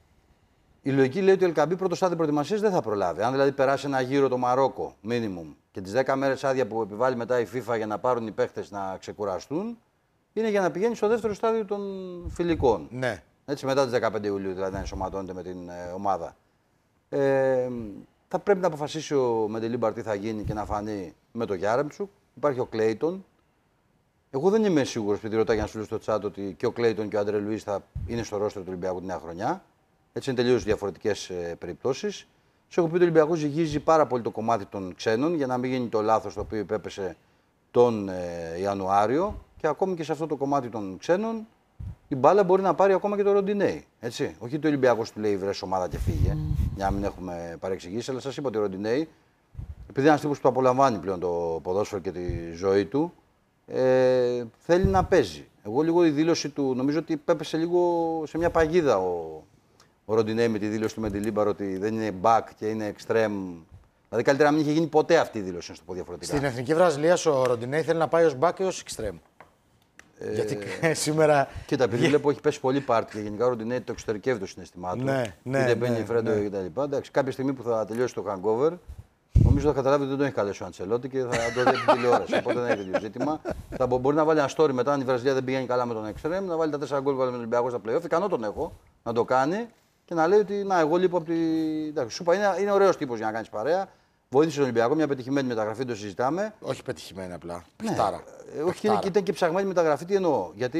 Speaker 3: Η λογική λέει ότι ο Ελκαμπή πρώτο στάδιο προετοιμασία δεν θα προλάβει. Αν δηλαδή περάσει ένα γύρο το Μαρόκο, minimum, και τι δέκα μέρες άδεια που επιβάλλει μετά η FIFA για να πάρουν οι παίχτες να ξεκουραστούν, είναι για να πηγαίνει στο δεύτερο στάδιο των φιλικών.
Speaker 1: Ναι.
Speaker 3: Έτσι, μετά τις δεκαπέντε Ιουλίου δηλαδή να ενσωματώνεται με την ε, ομάδα. Ε, θα πρέπει να αποφασίσει ο Μεντελίμπαρ τι θα γίνει και να φανεί με το Γιάρεμτσουκ. Υπάρχει ο Κλέιτον. Εγώ δεν είμαι σίγουρο, επειδή ρωτάει ένα φίλο στο chat, ότι και ο Κλέιτον και ο Αντρέ Λουίς θα είναι στο ρόστερ του Ολυμπιακού τη νέα χρονιά. Έτσι είναι τελείως διαφορετικές ε, περιπτώσεις. Σου έχω πει ότι ο Ολυμπιακός ζυγίζει πάρα πολύ το κομμάτι των ξένων για να μην γίνει το λάθος το οποίο υπέπεσε τον ε, Ιανουάριο. Και ακόμη και σε αυτό το κομμάτι των ξένων η μπάλα μπορεί να πάρει ακόμα και το Ροντινέι. Έτσι. Όχι ότι ο Ολυμπιακός του λέει βρες ομάδα και φύγε, για να μην έχουμε παρεξηγήσει, αλλά σας είπα ότι ο Ροντινέι, επειδή είναι ένας τύπος που το απολαμβάνει πλέον το ποδόσφαιρο και τη ζωή του, ε, θέλει να παίζει. Εγώ λίγο η δήλωση του, νομίζω ότι πέπεσε λίγο σε μια παγίδα ο, ο Ροντινέι με τη δήλωση του Μεντιλίμπαρ ότι δεν είναι back και είναι extreme. Δηλαδή καλύτερα να μην είχε γίνει ποτέ αυτή η δήλωση, να σου το πω διαφορετικά.
Speaker 1: Στην εθνική Βραζιλία ο Ροντινέι θέλει να πάει ως back και ως extreme.
Speaker 3: Ε,
Speaker 1: Γιατί σήμερα.
Speaker 3: Κοίτα, επειδή βλέπω έχει πέσει πολύ πάρτι και γενικά ο Ροντινέι το εξωτερικεύει το συναισθημά του.
Speaker 1: Ναι, ναι,
Speaker 3: Είτε μπαίνει
Speaker 1: ναι,
Speaker 3: Φρέντο
Speaker 1: ναι.
Speaker 3: κτλ. Εντάξει, κάποια στιγμή που θα τελειώσει το hangover, νομίζω θα καταλάβει ότι δεν τον έχει καλέσει ο Αντσελότη και θα το δει από την τηλεόραση. Οπότε δεν έχει τέτοιο ζήτημα. Θα μπο- μπορεί να βάλει ένα story μετά, αν η Βραζιλία δεν πηγαίνει καλά με τον Extreme, να βάλει τα τέσσερα γκολ που βάλει με τον Ολυμπιακό στα playoff. Ικανό τον έχω να το κάνει και να λέει ότι να, εγώ λείπω από τη. Εντάξει, σου είπα, είναι, είναι ωραίο τύπο για να κάνει παρέα. Βοήθησε τον Ολυμπιακό, μια πετυχημένη μεταγραφή, το συζητάμε.
Speaker 1: Όχι πετυχημένη απλά. Πεχτάρα.
Speaker 3: Ε, όχι, και ήταν και ψαγμένη μεταγραφή, τι εννοώ. Γιατί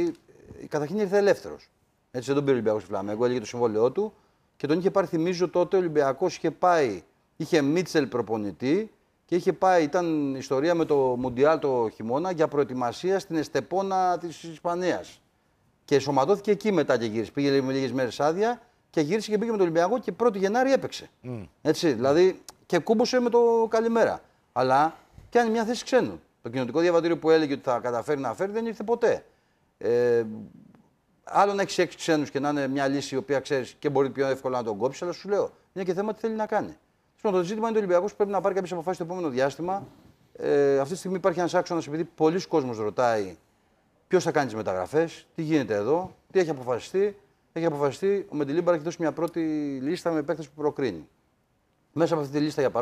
Speaker 3: καταρχήν ήρθε ελεύθερο. Έτσι δεν τον πήρε ο Ολυμπιακός στη Φλαμέγκο, έλεγε το συμβόλαιό του και τον είχε πάρει, θυμίζω τότε ο Ολυμπιακός είχε πάει, είχε Μίτσελ προπονητή και είχε πάει, ήταν ιστορία με το Μουντιάλ το χειμώνα για προετοιμασία στην Εστεπόνα της Ισπανίας. Και σωματώθηκε εκεί μετά και γύρισε. Πήγε με λίγες μέρες άδεια και γύρισε και πήγε με τον Ολυμπιακό και πρώτη Γενάρη έπαιξε. Mm. Έτσι, δηλαδή και κούμπωσε με το καλημέρα. Αλλά πιάνει μια θέση ξένου. Το κοινοτικό διαβατήριο που έλεγε ότι θα καταφέρει να φέρει δεν ήρθε ποτέ. Ε, άλλο να έχει έξι ξένους και να είναι μια λύση η οποία ξέρει και μπορεί πιο εύκολα να τον κόψει, αλλά σου λέω είναι και θέμα τι θέλει να κάνει. Λοιπόν, το ζήτημα είναι ότι ο Ολυμπιακός πρέπει να πάρει κάποιες αποφάσεις το επόμενο διάστημα. Ε, αυτή τη στιγμή υπάρχει ένας άξονας επειδή πολλοί κόσμος ρωτάει ποιος θα κάνει τις μεταγραφές, τι γίνεται εδώ, τι έχει αποφασιστεί. Έχει αποφασιστεί ο Μεντιλίμπαρ έχει δώσει μια πρώτη λίστα με παίκτες που προκρίνει. Μέσα από αυτή τη λίστα, για παράδειγμα,